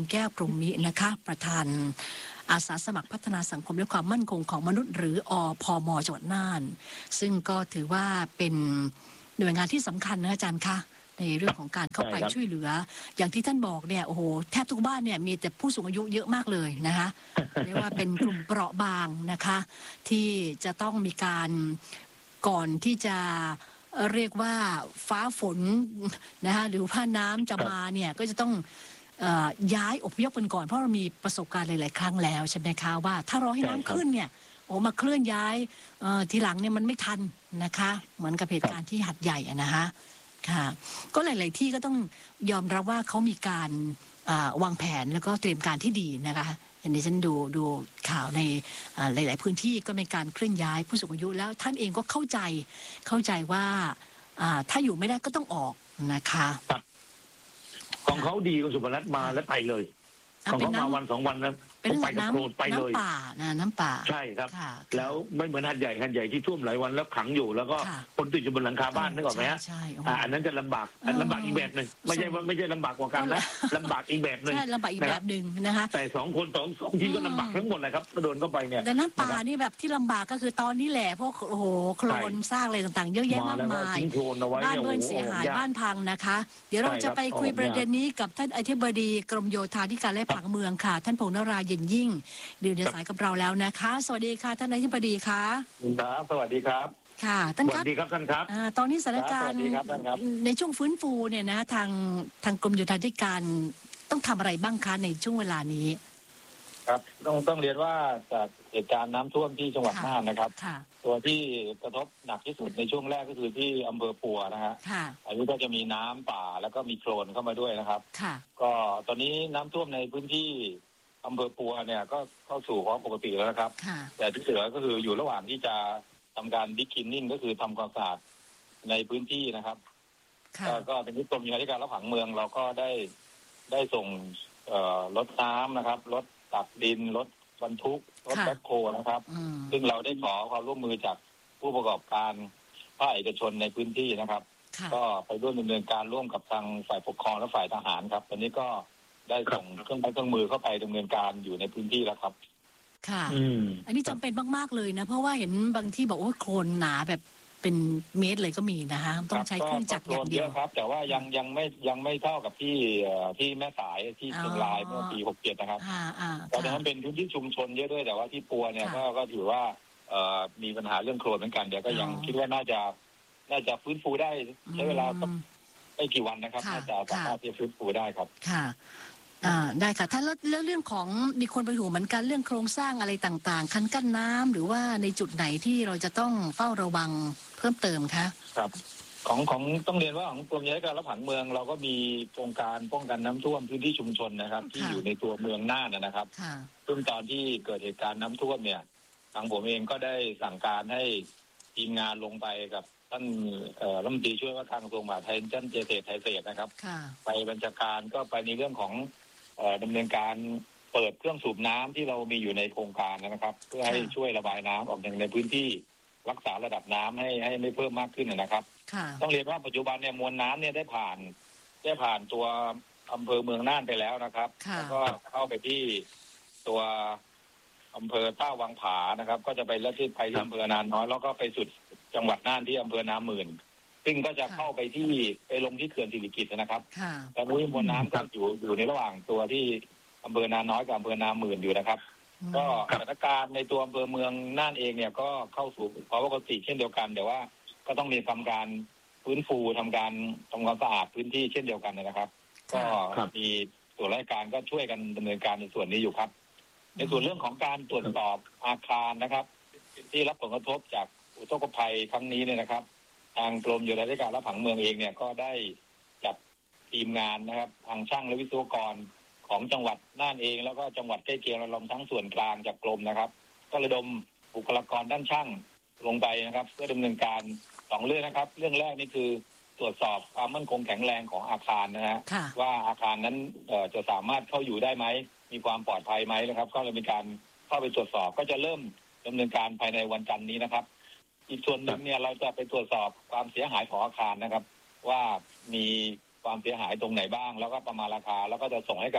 แก้วพรหมินะคะประธานอาสาสมัครพัฒนาสังคมและความมั่นคงของมนุษย์หรืออพม.จังหวัดน่านซึ่งก็ถือว่าเป็นหน่วยงานที่สำคัญนะอาจารย์คะในเรื่องของการเข้าไปช่วยเหลืออย่างที่ท่านบอกเนี่ยโอ้โหแทบทุกบ้านเนี่ยมีแต่ผู้สูงอายุเยอะมากเลยนะคะเรียกว่าเป็นกลุ่มเปราะบางนะคะที่จะต้องมีการก่อนที่จะเรียกว่าฟ้าฝนนะคะหรือว่าน้ำจะมาเนี่ยก็จะต้องย้ายอพยพกันก่อนเพราะเรามีประสบการณ์หลายๆครั้งแล้วใช่ไหมคะว่าถ้ารอให้น้ำขึ้นเนี่ยโอ้มาเคลื่อนย้ายทีหลังเนี่ยมันไม่ทันนะคะเหมือนกับเหตุการณ์ที่หัดใหญ่อะนะคะค่ะก็หลายๆที่ก็ต้องยอมรับว่าเขามีการวางแผนแล้วก็เตรียมการที่ดีนะคะอันนี้ฉันดูดูข่าวในหลายๆพื้นที่ก็มีการเคลื่อนย้ายผู้สูงอายุแล้วท่านเองก็เข้าใจเข้าใจว่าถ้าอยู่ไม่ได้ก็ต้องออกนะคะของเขาดีคุณสุภรัตน์มาแล้วไปเลยของเขามาวันสองวันแล้วเป็นไปน้ำน้ำป่านะน้ำป่าใช่ครับแล้วไม่เหมือนหัดใหญ่หัดใหญ่ที่ท่วมหลายวันแล้วขังอยู่แล้วก็คนติดอยู่บนหลังคาบ้านนึกออกไหมฮะอันนั้นจะลำบากลำบากอีกแบบหนึ่งไม่ใช่ว่าไม่ใช่ลำบากกว่ากันนะลำบากอีกแบบหนึ่งใช่ลำบากอีกแบบหนึ่งนะคะแต่สองคนสองสองทีก็ลำบากทั้งหมดเลยครับโดนเข้าไปเนี่ยแต่น้ำป่านี่แบบที่ลำบากก็คือตอนนี้แหละพวกโอ้โหโคลนสร้างอะไรต่างๆเยอะแยะมากมายบ้านเรือนเสียหายบ้านพังนะคะเดี๋ยวเราจะไปคุยประเด็นนี้กับท่านอธิบดีกรมโยธาธิการและผังเมืองค่ะท่านพงษ์นราเย็นยิ่งดื่มในสายกับเราแล้วนะคะสวัสดีค่ะท่านอธิบดีค่ะครับสวัสดีครับค่ะท่านครับสวัสดีครับท่านครับตอนนี้สถานการณ์ในช่วงฟื้นฟูเนี่ยนะทางทางกรมโยธาธิการต้องทำอะไรบ้างคะในช่วงเวลานี้ครับต้องต้องเรียนว่าจากเหตุการณ์น้ำท่วมที่จังหวัดน่านนะครับตัวที่กระทบหนักที่สุดในช่วงแรกก็คือที่อำเภอปัวนะฮะอันนี้ก็จะมีน้ำป่าแล้วก็มีโคลนเข้ามาด้วยนะครับก็ตอนนี้น้ำท่วมในพื้นที่อำเภอปัวเนี่ยก็เข้าสู่ภาวะปกติแล้วนะครับแต่ที่เหลือก็คืออยู่ระหว่างที่จะทำการดิคคินนิ่งก็คือทำความสะอาดในพื้นที่นะครับก็เป็นที่กรมโยธาธิการและผังเมืองเราก็ได้ได้ส่งรถน้ำนะครับรถตักดินรถบรรทุกรถแบ็คโฮนะครับซึ่งเราได้ขอความร่วมมือจากผู้ประกอบการภาคเอกชนในพื้นที่นะครับก็ไปร่วมดำเนินการร่วมกับทางฝ่ายปกครองและฝ่ายทหารครับตอนนี้ก็ได้ส่งเครื่องไม้เครื่องมือเข้าไปดำเนินการอยู่ในพื้นที่แล้วครับค่ะอันนี้จำเป็นมากๆเลยนะเพราะว่าเห็นบางที่บอกว่าโคลนหนาแบบเป็นเมตรเลยก็มีนะฮะต้องใช้เครื่องจักรอย่างเดียวครับแต่ว่ายังยังไม่ยังไม่เท่ากับที่ที่แม่สายที่เชียงรายเมื่อปีหกเจ็ดนะครับเพราะฉะนั้นเป็นพื้นที่ชุมชนเยอะด้วยแต่ว่าที่ปัวเนี่ยก็ก็ถือว่ามีปัญหาเรื่องโคลนเหมือนกันเดี๋ยวก็ยังคิดว่าน่าจะน่าจะฟื้นฟูได้ใช้เวลาไม่กี่วันนะครับน่าจะสามารถที่จะฟื้นฟูได้ครับค่ะอ่าได้ค่ะท่านแล้วเรื่องของมีคนไปห่วงเหมือนกันเรื่องโครงสร้างอะไรต่างๆคันกั้นน้ำหรือว่าในจุดไหนที่เราจะต้องเฝ้าระวังเพิ่มเติมคะครับของของต้องเรียนว่าของกรมโยธาธิการและผังเมืองเราก็มีโครงการป้องกันน้ำท่วมพื้นที่ชุมชนนะครับที่อยู่ในตัวเมืองน่านนะครับซึ่งตอนที่เกิดเหตุการณ์น้ำท่วมเนี่ยทางผมเองก็ได้สั่งการให้ทีมงานลงไปกับท่านรัฐมนตรีช่วยว่าการกระทรวงมหาดไทยท่านเจเตไทยเศษนะครับไปบัญชาการก็ไปในเรื่องของดำเนินการเปิดเครื่องสูบน้ำที่เรามีอยู่ในโครงการนะครับเพื่อให้ช่วยระบายน้ำออกในพื้นที่รักษาระดับน้ำให้ให้ไม่เพิ่มมากขึ้นนะครับต้องเรียนว่าปัจจุบันเนี่ยมวลน้ำเนี่ยได้ผ่านได้ผ่านตัวอำเภอเมืองน่านไปแล้วนะครับแล้วก็เข้าไปที่ตัวอำเภอต้าวังผานะครับก็จะไปแล้วที่ไปที่อำเภอนานน้อยแล้วก็ไปสุดจังหวัดน่านที่อำเภอนาหมื่นซึ่งก็จะเข้าไปที่ไปลงที่เขื่อนสิริกิติ์นะครับตอนนี้มวลน้ำก็อยู่อยู่ในระหว่างตัวที่อำเภอนาน้อยกับอำเภอนาหมื่นอยู่นะครับก็สถานการณ์ในตัวอำเภอเมืองน่านเองเนี่ยก็เข้าสู่ภาวะปกติเช่นเดียวกันแต่ว่าก็ต้องมีทำการฟื้นฟูทำการทำความสะอาดพื้นที่เช่นเดียวกันนะครับก็มีส่วนราชการก็ช่วยกันดำเนินการในส่วนนี้อยู่ครับในส่วนเรื่องของการตรวจสอบอาคารนะครับที่รับผลกระทบจากอุทกภัยครั้งนี้เนี่ยนะครับทางกรมโยธาธิการและผังเมืองเองเนี่ยก็ได้จัดทีมงานนะครับทางช่างและวิศวกรของจังหวัดน่านเองแล้วก็จังหวัดใกล้เคียงรวมทั้งส่วนกลางจากกรมนะครับก็ระดมบุคลากรด้านช่างลงไปนะครับเพื่อดำเนินการสองเรื่องนะครับเรื่องแรกนี่คือตรวจสอบความมั่นคงแข็งแรงของอาคารนะฮะว่าอาคารนั้นจะสามารถเข้าอยู่ได้ไหมมีความปลอดภัยไหมนะครับก็เลยมีการเข้าไปตรวจสอบก็จะเริ่มดำเนินการภายในวันจันทร์นี้นะครับอีกส่วนหนึ่งเนี่ยเราจะไปตรวจสอบความเสียหายของอาคารนะครับว่ามีความเสียหายตรงไหนบ้างแล้วก็ประมาณราคาแล้วก็จะส่งให้กับ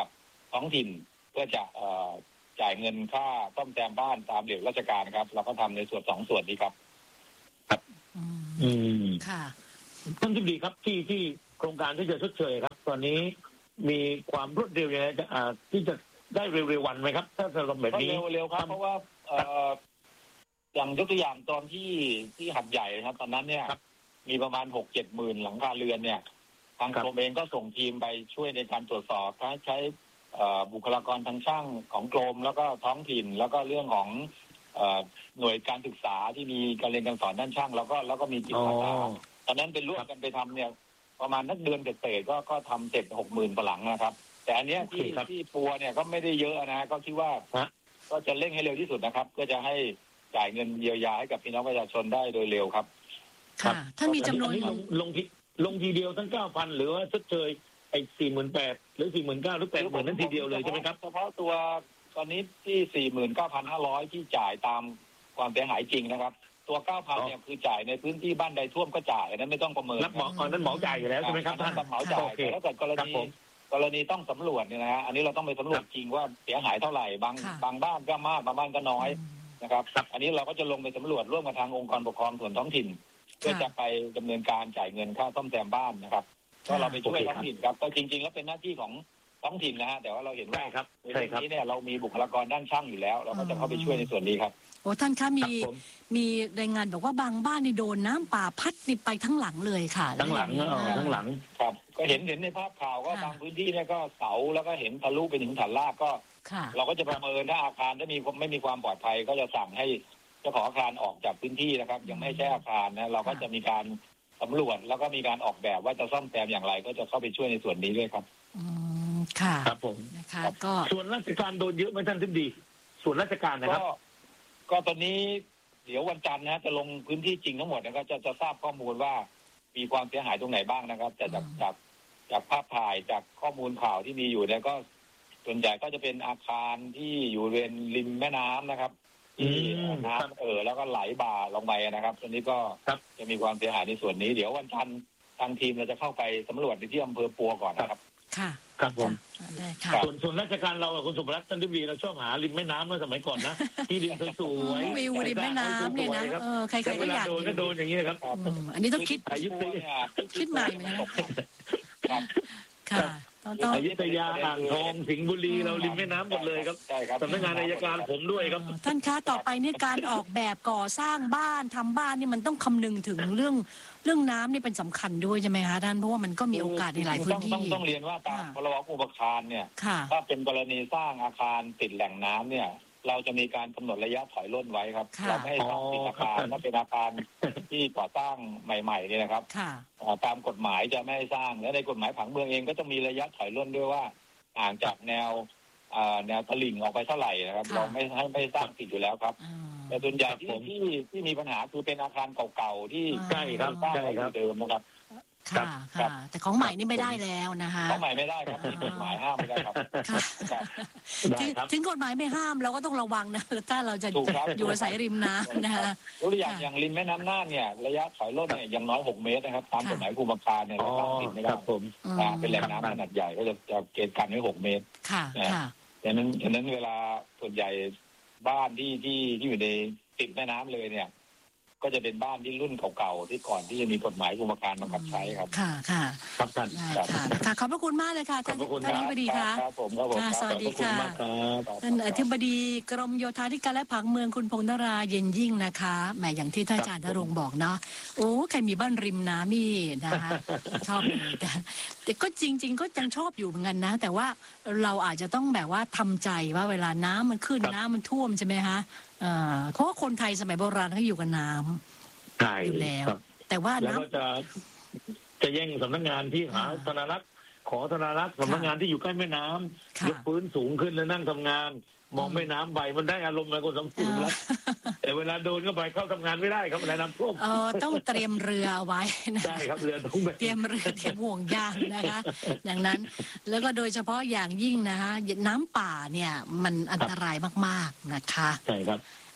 ท้องถิ่นเพื่อจะเอ่อจ่ายเงินค่าซ่อมแซมบ้านตามระเบียบราชการครับเราก็ทำในส่วนสองส่วนนี้ครับครับอืมค่ะท่านที่ดีครับที่ที่โครงการที่จะชดเชยครับตอนนี้มีความรวดเร็วยังไงที่จะได้เร็วๆวันไหมครับถ้าจะลงแบบนี้เร็วๆครับเพราะว่าอย่างยกตัวอย่างตอนที่ที่หัดใหญ่ครับตอนนั้นเนี่ยมีประมาณหกเจ็ดหมื่นหลังคาเรือนเนี่ยทางกรมเองก็ส่งทีมไปช่วยในการตรวจสอบใช้บุคลากรทางช่างของกรมแล้วก็ท้องถิ่นแล้วก็เรื่องของหน่วยการศึกษาที่มีการเรียนการสอนด้านช่างแล้วก็แล้วก็มีจิตอาสาตอนนั้นเป็นร่วมกันไปทำเนี่ยประมาณนักเดือนเศษๆก็ก็ทำเสร็จหกหมื่นกว่าหลังนะครับแต่อันเนี้ยที่ที่ปัวเนี่ยก็ไม่ได้เยอะนะก็คิดว่าก็จะเร่งให้เร็วที่สุดนะครับเพื่อจะให้จ่ายเงินเยียวยาให้กับพี่น้องประชาชนได้โดยเร็วครับค่ะถ้ามีจำนวนลงลงทีลงทีเดียวทั้งเก้าพันหรือว่าชดเชยไอ้สี่หมื่นแปดหรือสี่หมื่นเก้าหรือแปดหมื่นนั้นทีเดียวเลยใช่ไหมครับเฉพาะตัวตอนนี้ที่สี่หมื่นเก้าพันห้าร้อยที่จ่ายตามความเสียหายจริงนะครับตัวเก้าพันเนี่ยคือจ่ายในพื้นที่บ้านใดท่วมก็จ่ายนั้นไม่ต้องประเมินรับเหมาอ๋อนั้นเหมาจ่ายอยู่แล้วใช่ไหมครับท่านเหมาจ่ายแต่ถ้าเกิดกรณีกรณีต้องสำรวจเนี่ยนะฮะอันนี้เราต้องไปสำรวจจริงว่าเสียหายเท่าไหร่บางบางบ้านก็มากบางบ้านก็น้อยนะครับอันนี้เราก็จะลงไปสำรวจร่วมกับทางองค์กรปกครองส่วนท้องถิ่นเพื่อจะไปดำเนินการจ่ายเงินค่าซ่อมแซมบ้านนะครับก็เราไปช่วยท้องถิ่นครับก็จริงๆแล้วเป็นหน้าที่ของท้องถิ่นนะฮะแต่ว่าเราเห็นว่าในเรื่องนี้เนี่ยเรามีบุคลากรด้านช่างอยู่แล้วเราก็จะเข้าไปช่วยในส่วนนี้ครับโอ้ท่านคะมีมีรายงานบอกว่าบางบ้านนี่โดนน้ำป่าพัดนี่ไปทั้งหลังเลยค่ะทั้งหลังเออทั้งหลังครับก็เห็นเห็นในภาพข่าวก็บางพื้นที่เนี่ยก็เสาแล้วก็เห็นทะลุไปถึงฐานรากก็เราก็จะประเมินถ้าอาคารถ้ามีไม่มีความปลอดภัยก็จะสั่งให้เจ้าของอาคารออกจากพื้นที่นะครับยังไม่ใช่อาคารนะเราก็จะมีการสำรวจแล้วก็มีการออกแบบว่าจะซ่อมแซมอย่างไรก็จะเข้าไปช่วยในส่วนนี้ด้วยครับอืมค่ะครับผมนะคะก็ส่วนราชการโดนเยอะไหมท่านทิบดีส่วนราชการนะครับก็ตอนนี้เดี๋ยววันจันทร์นะจะลงพื้นที่จริงทั้งหมดนะครับจะจะทราบข้อมูลว่ามีความเสียหายตรงไหนบ้างนะครับแต่จากจากจากภาพถ่ายจากข้อมูลข่าวที่มีอยู่เนี่ยก็ส่วนใหญ่ก็จะเป็นอาคารที่อยู่บริเวณริมแม่น้ำนะครับที่น้ำเอ่อแล้วก็ไหลบ่าลงไปนะครับตอนนี้ก็จะมีความเสียหายในส่วนนี้เดี๋ยววันจันทร์ทางทีมเราจะเข้าไปสำรวจที่อำเภอปัวก่อนนะครับค่ะครับผมส่วนส่วนราชการเราคุณสุภรัตน์ท่านทิบดีเราชอบหาริมแม่น้ำเมื่อสมัยก่อนนะที่ริมสวยวิวริมแม่น้ำเนี่ยนะเออใครๆก็อยากโดนก็โดนอย่างนี้ครับอันนี้ต้องคิดคิดใหม่เหมือนกันค่ะอยุธยาอ่างทองสิงห์บุรีเราริมแม่น้ำหมดเลยครับสำนักงานอัยการผมด้วยครับท่านคะต่อไปนี่การออกแบบก่อสร้างบ้านทำบ้านนี่มันต้องคำนึงถึงเรื่องเรื่องน้ำนี่เป็นสำคัญด้วยใช่ไหมคะท่านเพราะว่ามันก็มีโอกาสในหลายพื้นที่ต้องต้องเรียนว่าตามพรบอุปทานเนี่ยถ้าเป็นกรณีสร้างอาคารติดแหล่งน้ำเนี่ยเราจะมีการกำหนดระยะถอยร่นไว้ครับเราไม่ให้สร้างติดอาคารถ้าเป็นอาคารที่ก่อสร้างใหม่ๆเนี่ยนะครับตามกฎหมายจะไม่ให้สร้างและในกฎหมายผังเมืองเองก็จะมีระยะถอยร่นด้วยว่าห่างจากแนวแนวตลิ่งออกไปเท่าไหร่นะครับเราไม่ให้ไม่สร้างติดอยู่แล้วครับแต่ส่วนใหญ่ที่ที่ที่มีปัญหาคือเป็นอาคารเก่าๆที่ใช่ครับสร้างอยู่เดิมนะครับค่ะค่ะแต่ของใหม่นี่ไม่ได้แล้วนะคะของใหม่ไม่ได้ครับกฎหมายห้ามไม่ได้ครับถึงกฎหมายไม่ห้ามเราก็ต้องระวังนะถ้าเราจะอยู่อาศัยริมน้ำนะคะตัวอย่างอย่างริมแม่น้ำน่านเนี่ยระยะถอยร่นเนี่ยอย่างน้อยหกเมตรนะครับตามกฎหมายภูมิภาคเนี่ยเราตั้งติดไม่ได้ผมเป็นแหล่งน้ำขนาดใหญ่ก็จะจะเกณฑ์กันไว้หกเมตรค่ะค่ะดังนั้นดังนั้นเวลาส่วนใหญ่บ้านที่ที่ที่อยู่ในติดแม่น้ำเลยเนี่ยก็จะเป็นบ้านที่รุ่นเก่าๆที่ก่อนที่จะมีกฎหมายภูมิภาคบังคับใช้ครับค่ะค่ะครับท่านค่ะขอบพระคุณมากเลยค่ะท่านท่านอธิบดีค่ะครับผมครับผมสวัสดีค่ะท่านอธิบดีกรมโยธาธิการและผังเมืองคุณพงษ์นราเย็นยิ่งนะคะแหมอย่างที่ท่านอาจารย์ณรงค์บอกเนาะโอ้ใครมีบ้านริมน้ำนี่นะคะชอบเลยแต่แต่ก็จริงๆก็ยังชอบอยู่เหมือนกันนะแต่ว่าเราอาจจะต้องแบบว่าทำใจว่าเวลาน้ำมันขึ้นน้ำมันท่วมใช่ไหมคะเพราะว่าคนไทยสมัยโบราณเขาอยู่กับน้ำอยู่แล้วแต่ว่าน้ำจะจะแย่งสำนักงานที่หาธนารักษ์ขอธนารักษ์สำนักงานที่อยู่ใกล้แม่น้ำยกพื้นสูงขึ้นแล้วนั่งทำงานมองแม่น้ำใบมันได้อารมณ์มาคนสมศรีแล้วแต่เวลาโดนเข้าไปเข้าทำงานไม่ได้ครับเวลาน้ำท่วมเออต้องเตรียมเรือไว้นะใช่ครับเรือต้องเตรียมเรือเตรียมห่วงยางนะคะอย่างนั้นแล้วก็โดยเฉพาะอย่างยิ่งนะคะน้ำป่าเนี่ยมันอันตรายมากๆนะคะใช่ครับ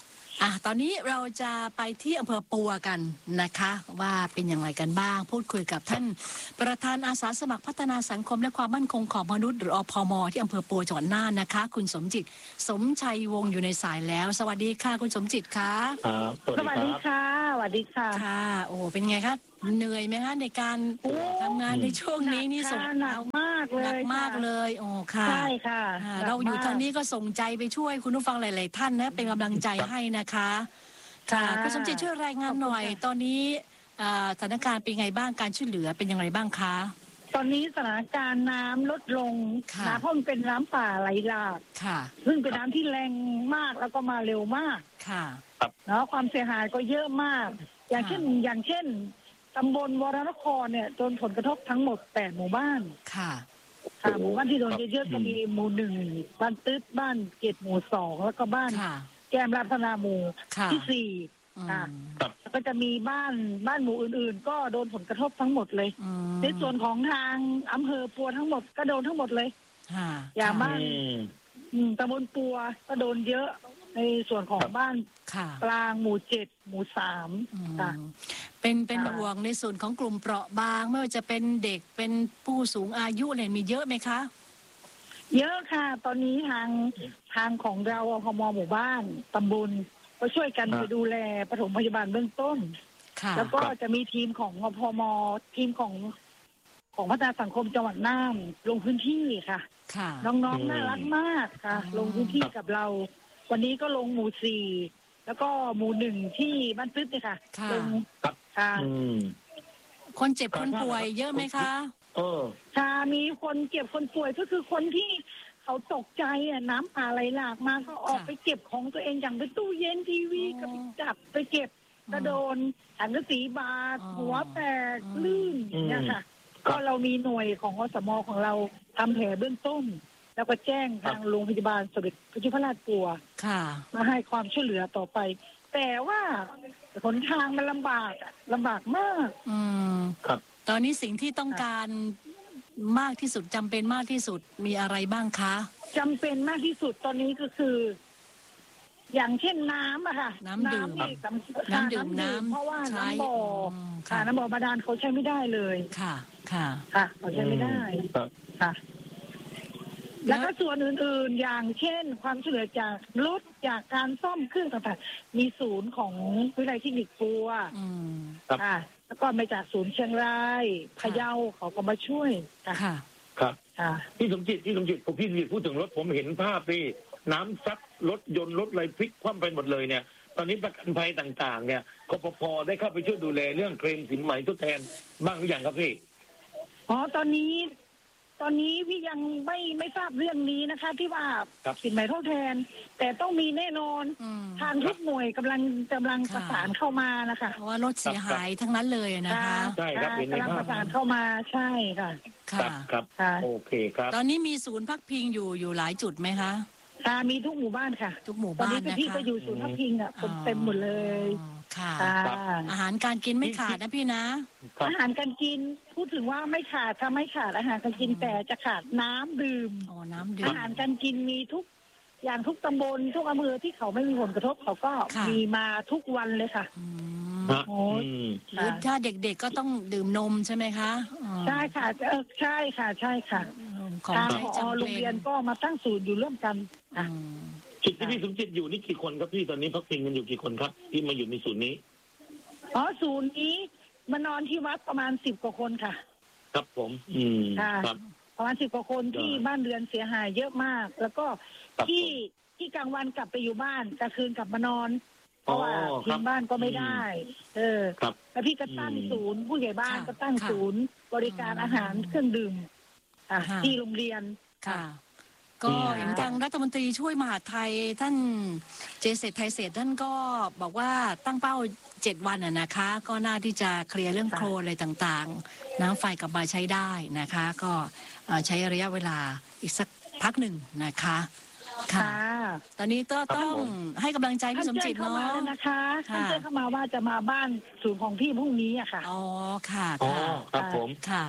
อ่ะตอนนี้เราจะไปที่อำเภอปัวกันนะคะว่าเป็นอย่างไรกันบ้างพูดคุยกับท่านประธานอาสาสมัครพัฒนาสังคมและความมั่นคงของมนุษย์หรืออพม.ที่อำเภอปัวจังหวัดน่านนะคะคุณสมจิตสมชัยวงศ์อยู่ในสายแล้วสวัสดีค่ะคุณสมจิตคะสวัสดีค่ะสวัสดีค่ะค่ะโอ้เป็นไงคะเหนื่อยไหมคะในการทำงานในช่วงนี้นี่ส่งหนักมากเลยหนักมากเลยโอ้ค่ะใช่ค่ะเราอยู่ทางนี้ก็ส่งใจไปช่วยคุณผู้ฟังหลายๆท่านนะเป็นกำลังใจให้นะคะค่ะคุณสมจิตช่วยรายงานหน่อยตอนนี้สถานการณ์เป็นไงบ้างการช่วยเหลือเป็นยังไงบ้างคะตอนนี้สถานการณ์น้ำลดลงนะเพราะมันเป็นน้ำป่าไหลหลากค่ะซึ่งเป็นน้ำที่แรงมากแล้วก็มาเร็วมากค่ะเนาะความเสียหายก็เยอะมากอย่างเช่นอย่างเช่นตำบลวรนครเนี่ยโดนผลกระทบทั้งหมดแปดหมู่บ้านค่ะค่ะหมู่บ้านที่โดนเยอะๆก็มีหมู่หนึ่งบ้านตึ๊ดบ้านเกตหมู่สองแล้วก็บ้านแก้มราพนาหมู่ที่สี่ค่ะก็จะมีบ้านบ้านหมู่อื่นๆก็โดนผลกระทบทั้งหมดเลยในส่วนของทางอำเภอปัวทั้งหมดก็โดนทั้งหมดเลยอย่างบ้านตำบลปัวก็โดนเยอะในส่วนของบ้านกลางหมู่เจ็ดหมู่สามค่ะเป็นเป็นห่วงในส่วนของกลุ่มเปราะบางไม่ว่าจะเป็นเด็กเป็นผู้สูงอายุเนี่ยมีเยอะไหมคะเยอะค่ะตอนนี้ทางทางของเราอพม.หมู่บ้านตำบลก็ช่วยกันไปดูแลปฐมพยาบาลเบื้องต้นแล้วก็จะมีทีมของอพม.ทีมของของพัฒนาสังคมจังหวัดน่านลงพื้นที่ค่ะน้องๆน่ารักมากค่ะลงพื้นที่กับเราวันนี้ก็ลงหมู่สี่แล้วก็หมู่หนึ่งที่บ้านตึ๊ดเนี่ยค่ะลงค่ะคนเจ็บคนป่วยเยอะไหมคะเออค่ะมีคนเจ็บคนป่วยก็คือคนที่เขาตกใจอ่ะน้ำป่าไหลหลากมาก็ออกไปเก็บของตัวเองอย่างไปตู้เย็นทีวีก็ไปจับไปเก็บกระโดนถังกระสีบาดหัวแตกลื่นเนี่ยค่ะก็เรามีหน่วยของอสม.ของเราทำแผลเบื้องต้นแล้วก็แจ้งทางโรงพยาบาลสมเด็จพระยุพราชปัวมาให้ความช่วยเหลือต่อไปแต่ว่าหนทางมันลำบากลำบากมากอืมครับตอนนี้สิ่งที่ต้องการมากที่สุดจำเป็นมากที่สุดมีอะไรบ้างคะจำเป็นมากที่สุดตอนนี้ก็คือ อย่างเช่นน้ำอะค่ะน้ำดื่มน้ำดื่มน้ำเพราะว่าน้ำบ่อค่ะน้ำบ่อบาดาลเขาใช้ไม่ได้เลยค่ะค่ะค่ะเขาใช้ไม่ได้ค่ะแล้วก็ส่วนอื่นๆอย่างเช่นความช่วยเหลือจากรถจากการซ่อมเครื่องต่างๆมีศูนย์ของวิทยาลัยเทคนิคปัวค่ะแล้วก็มาจากศูนย์เชียงรายพะเยาเขาก็มาช่วยค่ะครับพี่สมจิตพี่สมจิตผมพี่สมจิตพูดถึงรถผมเห็นภาพที่น้ำซัดรถยนต์รถอะไรพลิกคว่ำไปหมดเลยเนี่ยตอนนี้ประกันภัยต่างๆเนี่ยกปภ.ได้เข้าไปช่วยดูแลเรื่องเคลมสินไหมทดแทนบ้างหรือยังครับพี่อ๋อตอนนี้ตอนนี้พี่ยังไม่ไม่ทราบเรื่องนี้นะคะที่ว่าสินไหมทดแทนแต่ต้องมีแน่นอนทางทุกหน่วยกำลังกำลังประสานเข้ามานะคะเพราะว่ารถเสียหายทั้งนั้นเลยนะคะใช่ครับกำลังประสานเข้ามาใช่ค่ะค่ะครับโอเคครับตอนนี้มีศูนย์พักพิงอยู่อยู่หลายจุดไหมคะค่ะมีทุกหมู่บ้านค่ะทุกหมู่บ้านนะคะตอนนี้พี่ก็อยู่ศูนย์พักพิงอ่ะคนเต็มหมดเลยค่ะอาหารการกินไม่ขาดนะพี่นะอาหารการกินพูดถึงว่าไม่ขาดถ้าไม่ขาดอาหารการกินแต่จะขาดน้ำดื่มอ๋อน้ำดื่มอาหารการกินมีทุกอย่างทุกตำบลทุกอำเภอที่เขาไม่มีผลกระทบเขาก็มีมาทุกวันเลยค่ะโอ้หรือถ้าเด็กๆก็ต้องดื่มนมใช่ไหมคะใช่ค่ะเออใช่ค่ะใช่ค่ะทางผอโรงเรียนก็มาตั้งศูนย์อยู่ร่วมกันจุดที่พี่สมจิตอยู่นี่กี่คนครับพี่ตอนนี้พักพิงกันอยู่กี่คนครับที่มาอยู่ในศูนย์นี้อ๋อศูนย์นี้มานอนที่วัดประมาณสิบกว่าคนค่ะครับผมอืมค่ะประมาณสิบกว่าคนที่บ้านเรือนเสียหายเยอะมากแล้วก็ที่ที่กลางวันกลับไปอยู่บ้านกลางคืนกลับมานอนเพราะว่าทิ้งบ้านก็ไม่ได้เออแล้วพี่ก็ตั้งศูนย์ผู้ใหญ่บ้านก็ตั้งศูนย์บริการอาหารเครื่องดื่มที่โรงเรียนค่ะก็เห็นทางรัฐมนตรีช่วยมหาดไทยท่านเจเศรษฐ์ไทยเศรษฐ์ท่านก็บอกว่าตั้งเป้าเจ็ดวันอ่ะนะคะก็น่าที่จะเคลียร์เรื่องโคลนอะไรต่างๆน้ำไฟกลับมาใช้ได้นะคะก็ใช้ระยะเวลาอีกสักพักหนึ่งนะคะค่ะตอนนี้ก็ต้องให้กำลังใจพี่สมจิตเนาะนะคะท่านเจ้าเข้ามาว่าจะมาบ้านศูนย์ของพี่พรุ่งนี้อะค่ะอ๋อค่ะอ๋อครับผมค่ะ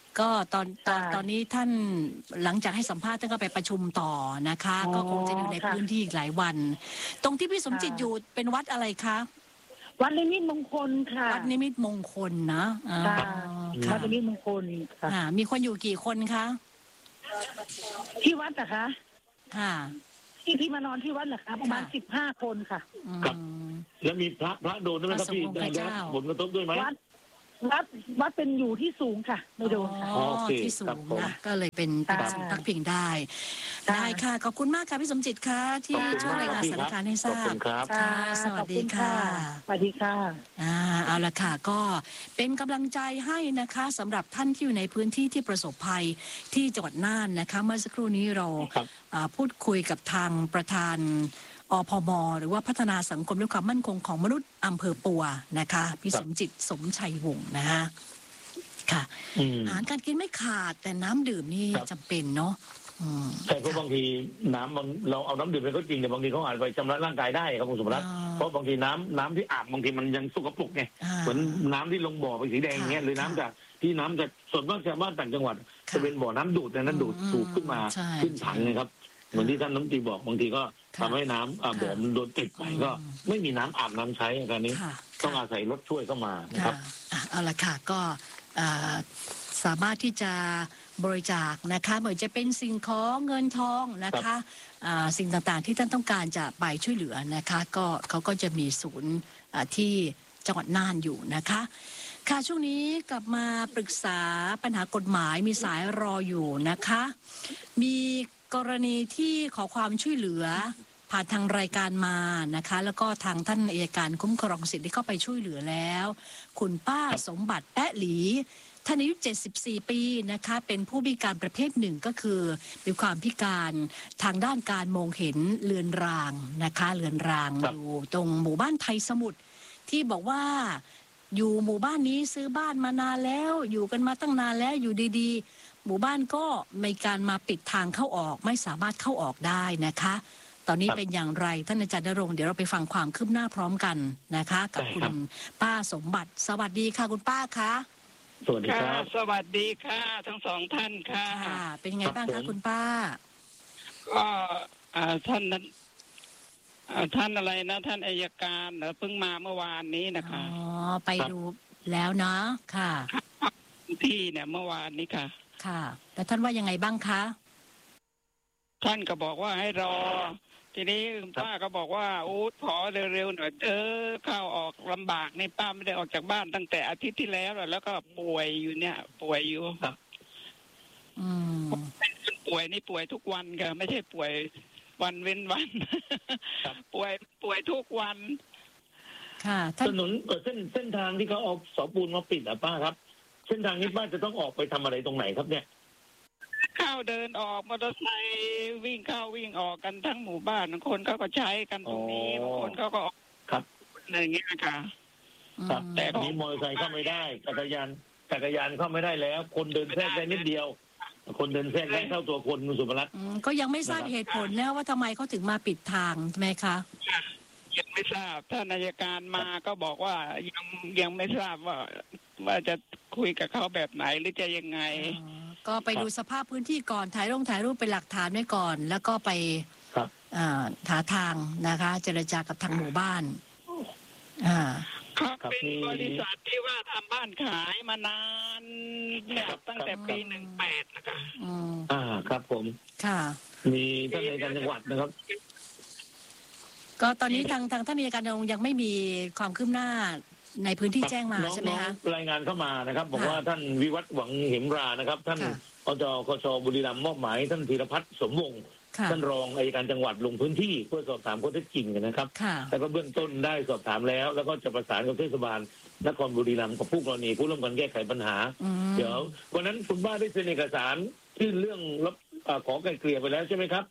ก็ตอนตอนตอนนี้ท่านหลังจากให้สัมภาษณ์ท่านก็ไปประชุมต่อนะคะ ก็คงจะอยู่ในพื้นที่อีกหลายวัน ตรงที่พี่สมจิตอยู่เป็นวัดอะไรคะวัดนิมิตมงคลค่ะวัดนิมิตมงคลนะวัดนิมิตมงคลค่ะมีคนอยู่กี่คนคะที่วัดอะคะค่ะที่ที่มานอนที่วัดเหรอคะประมาณสิบห้าคนค่ะครับแล้วมีพระพระโดนด้วยไหมครับพี่ได้รับผลกระทบด้วยไหมวัดวัดวัดเป็นอยู่ที่สูงค่ะไม่โดนค่ะอ๋อที่สูงนะก็เลยเป็นเป็นศูนย์พักพิงได้ได้ค่ะขอบคุณมากค่ะพี่สมจิตค่ะที่ช่วยรายงานสถานการณ์ให้ทราบค่ะสวัสดีค่ะสวัสดีค่ะอ่าเอาละค่ะก็เป็นกำลังใจให้นะคะสำหรับท่านที่อยู่ในพื้นที่ที่ประสบภัยที่จังหวัดน่านนะคะเมื่อสักครู่นี้เราพูดคุยกับทางประธานอพม.หรือว่าพัฒนาสังคมและความมั่นคงของมนุษย์อำเภอปัวนะคะพี่สมจิตสมชัยวงศ์นะคะค่ะอาหารการกินไม่ขาดแต่น้ำดื่มนี่จำเป็นเนาะใช่เพราะบางทีน้ำบางเราเอาน้ำดื่มไปก็จริงแต่บางทีเขาอาจไปชำระร่างกายได้ครับคุณสมรัตน์เพราะบางทีน้ำน้ำที่อาบบางทีมันยังสกปรกไงเหมือนน้ำที่ลงบ่อไปสีแดงเงี้ยหรือน้ำจากที่น้ำจากส่วนมากชาวบ้านต่างจังหวัดจะเป็นบ่อน้ำดูดแต่นั้นดูดสูบขึ้นมาขึ้นถังนะครับเหมือนที่ท่านน้ำตีบอกบางทีก็ทำให้น้ำอาบบ่อมันโดนติดไปก็ไม่มีน้ำอาบน้ำใช้อาการนี้ต้องอาศัยรถช่วยเข้ามานะครับเอาละค่ะก็สามารถที่จะบริจาคนะคะเหมือนจะเป็นสิ่งของเงินทองนะคะสิ่งต่างๆที่ท่านต้องการจะไปช่วยเหลือนะคะก็เขาก็จะมีศูนย์ที่จังหวัดน่านอยู่นะคะค่ะช่วงนี้กลับมาปรึกษาปัญหากฎหมายมีสายรออยู่นะคะมีกรณีที่ขอความช่วยเหลือผ่านทางรายการมานะคะแล้วก็ทางท่านอัยการคุ้มครองสิทธิ์ได้เข้าไปช่วยเหลือแล้วคุณป้าสมบัติแปะหลีท่านอายุเจ็ดสิบสี่ปีนะคะเป็นผู้พิการประเภทหนึ่งก็คือมีความพิการทางด้านการมองเห็นเลือนรางนะคะเลือนรางอยู่ตรงหมู่บ้านไทยสมุทรที่บอกว่าอยู่หมู่บ้านนี้ซื้อบ้านมานานแล้วอยู่กันมาตั้งนานแล้วอยู่ดีๆหมู่บ้านก็มีการมาปิดทางเข้าออกไม่สามารถเข้าออกได้นะคะตอนนี้เป็นอย่างไรท่านอาจารย์ณรงค์เดี๋ยวเราไปฟังความคืบหน้าพร้อมกันนะคะกับคุณป้าสมบัติสวัสดีค่ะคุณป้าคะสวัสดีครับสวัสดีค่ะทั้งสองท่านค่ะเป็นไงบ้างคะคุณป้าก็ท่านนั้นท่านอะไรนะท่านอัยการเพิ่งมาเมื่อวานนี้นะคะอ๋อไปดูแล้วเนาะค่ะที่เนี่ยเมื่อวานนี้ค่ะค่ะแต่ท่านว่ายังไงบ้างคะท่านก็บอกว่าให้รอทีนี้ป้าก็บอกว่าโอ้ขอเร็วๆหน่อยเออเข้าออกลำบากนี่ป้าไม่ได้ออกจากบ้านตั้งแต่อาทิตย์ที่แล้วแล้วก็ป่วยอยู่เนี่ยป่วยอยู่ครับอืมป่วยนี่ป่วยทุกวันค่ะไม่ใช่ป่วยวันเว้นวันป่วยป่วยทุกวันค่ะถนนเส้นเส้นทางที่เขาเอาเสาปูนมาปิดอ่ะป้าครับเส้นทางนี้ป้าจะต้องออกไปทำอะไรตรงไหนครับเนี่ยเข้าเดินออกมอเตอร์ไซค์วิ่งเข้าวิ่งออกกันทั้งหมู่บ้านคนเขาก็ใช้กันตรงนี้บางคนเขาก็ครับอะไรอย่างเงี้ยค่ะครับแต่นี้มอเตอร์ไซค์เข้าไม่ได้จักรยานจักรยานเข้าไม่ได้แล้ว คนเดินแทรกได้นิดเดียวคนเดินแทรกได้เท่าตัวคนคุณสุภรัตน์ก็ยังไม่ทราบเหตุผลนะว่าทำไมเขาถึงมาปิดทางใช่ไหมคะยังไม่ทราบท่านอัยการมาก็บอกว่ายังยังไม่ทราบว่าว่าจะคุยกับเขาแบบไหนหรือจะยังไงก็ไปดูสภาพพื้นที่ก่อนถ่ายรูปถ่ายรูปเป็นหลักฐานไว้ก่อนแล้วก็ไปหาทางนะคะเจรจากับทางหมู่บ้านอ่าครับเป็นบริษัทที่ว่าทำบ้านขายมานานเนี่ยตั้งแต่ปีหนึ่งแปดนะคะอ่าครับผมค่ะมีท่านอัยการจังหวัดนะครับก็ตอนนี้ทางทางท่านอัยการยังไม่มีความคืบหน้าในพื้นที่แจ้งมาใช่ไหมคะรายงานเข้ามานะครับบอกว่าท่านวิวัฒน์หวังเหมรานะครับท่านอจคชบุรีรัมย์มอบหมายท่านธีรพัฒน์สมวงศ์ท่านรองอัยการจังหวัดลงพื้นที่เพื่อสอบถามข้อเท็จจริงนะครับแล้วก็เบื้องต้นได้สอบถามแล้วแล้วก็จะประสานกับเทศบาลนครบุรีรัมย์กับผู้กรณีผู้ร่วมกันแก้ไขปัญหาเดี๋ยววันนั้นคุณบ้าได้เซ็นเอกสารที่เรื่องรับขอไกลเกลี่ยไปแล้วใช่ไหมครับ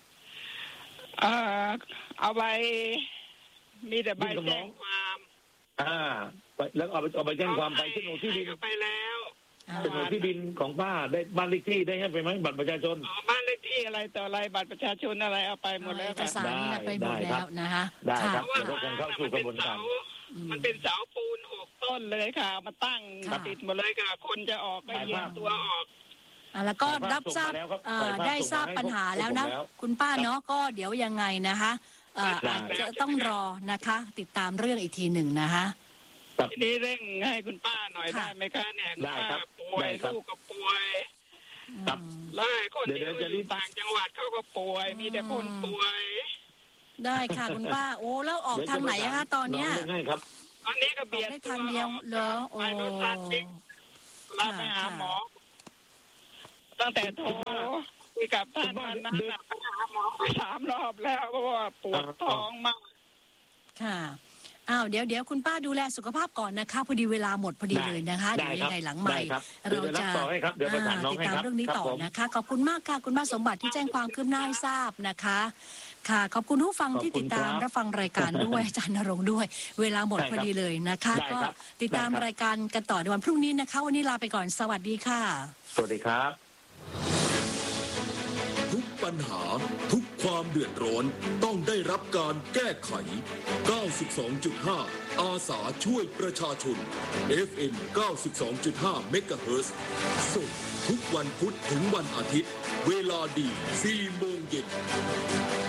เอาใบมีแต่ใบแจ้งความอ่าแล้วเอาไปเอาไปแจ้งความไปโฉนดที่ดินไปแล้วโฉนดที่ดินของป้าได้บ้านเลขที่ได้ให้ไปไหมบัตรประชาชนบ้านเลขที่อะไรต่ออะไรบัตรประชาชนอะไรเอาไปหมดแล้วค่ะได้ไปหมดแล้วนะคะได้ครับเดี๋ยวเราคงเข้าสู่กระบวนการมันเป็นเสาปูนหกต้นเลยค่ะ มาตั้งติดหมดเลยค่ะคนจะออกก็เหยียบตัวออกอ่าแล้วก็รับทราบได้ทราบปัญหาแล้วนะคุณป้าเนาะก็เดี๋ยวยังไงนะคะอาจจะต้องรอนะคะ ติดตามเรื่องอีกทีหนึ่งนะคะทีนี้เร่งให้คุณป้าหน่อยได้ไหมคะเนี่ยคุณป้าป่วยลูกก็ป่วยไล่คนที่อยู่ต่างจังหวัดเขาก็ป่วยมีแต่คนป่วยได้ค่ะคุณป้าโอ้แล้วออกทางไหนคะตอนเนี้ยตอนนี้ก็เบียดได้ทางเดียวเหรอโอ้ลาไปหาหมอตั้งแต่โทรคุยกับท่านนั้นนะไปหาหมอไปสามรอบแล้วเพราะว่าปวดท้องมากค่ะอ้าวเดี๋ยวเดี๋ยวคุณป้าดูแลสุขภาพก่อนนะคะพอดีเวลาหมดพอดีเลยนะคะเดี๋ยวยังไงหลังใหม่เราจะติดตามเรื่องนี้ต่อนะคะขอบคุณมากค่ะคุณป้าสมบัติที่แจ้งความคืบหน้าให้ทราบนะคะค่ะขอบคุณผู้ฟังที่ติดตามรับฟังรายการด้วยอาจารย์ณรงค์ด้วยเวลาหมดพอดีเลยนะคะก็ติดตามรายการกันต่อในวันพรุ่งนี้นะคะวันนี้ลาไปก่อนสวัสดีค่ะสวัสดีครับทุกปัญหาทุกความเดือดร้อนต้องได้รับการแก้ไข เก้าสิบสองจุดห้า อาสาช่วยประชาชน เอฟ เอ็ม เก้าสิบสองจุดห้า เมกะเฮิรตซ์สดทุกวันพุธถึงวันอาทิตย์เวลาดี สี่โมงเย็น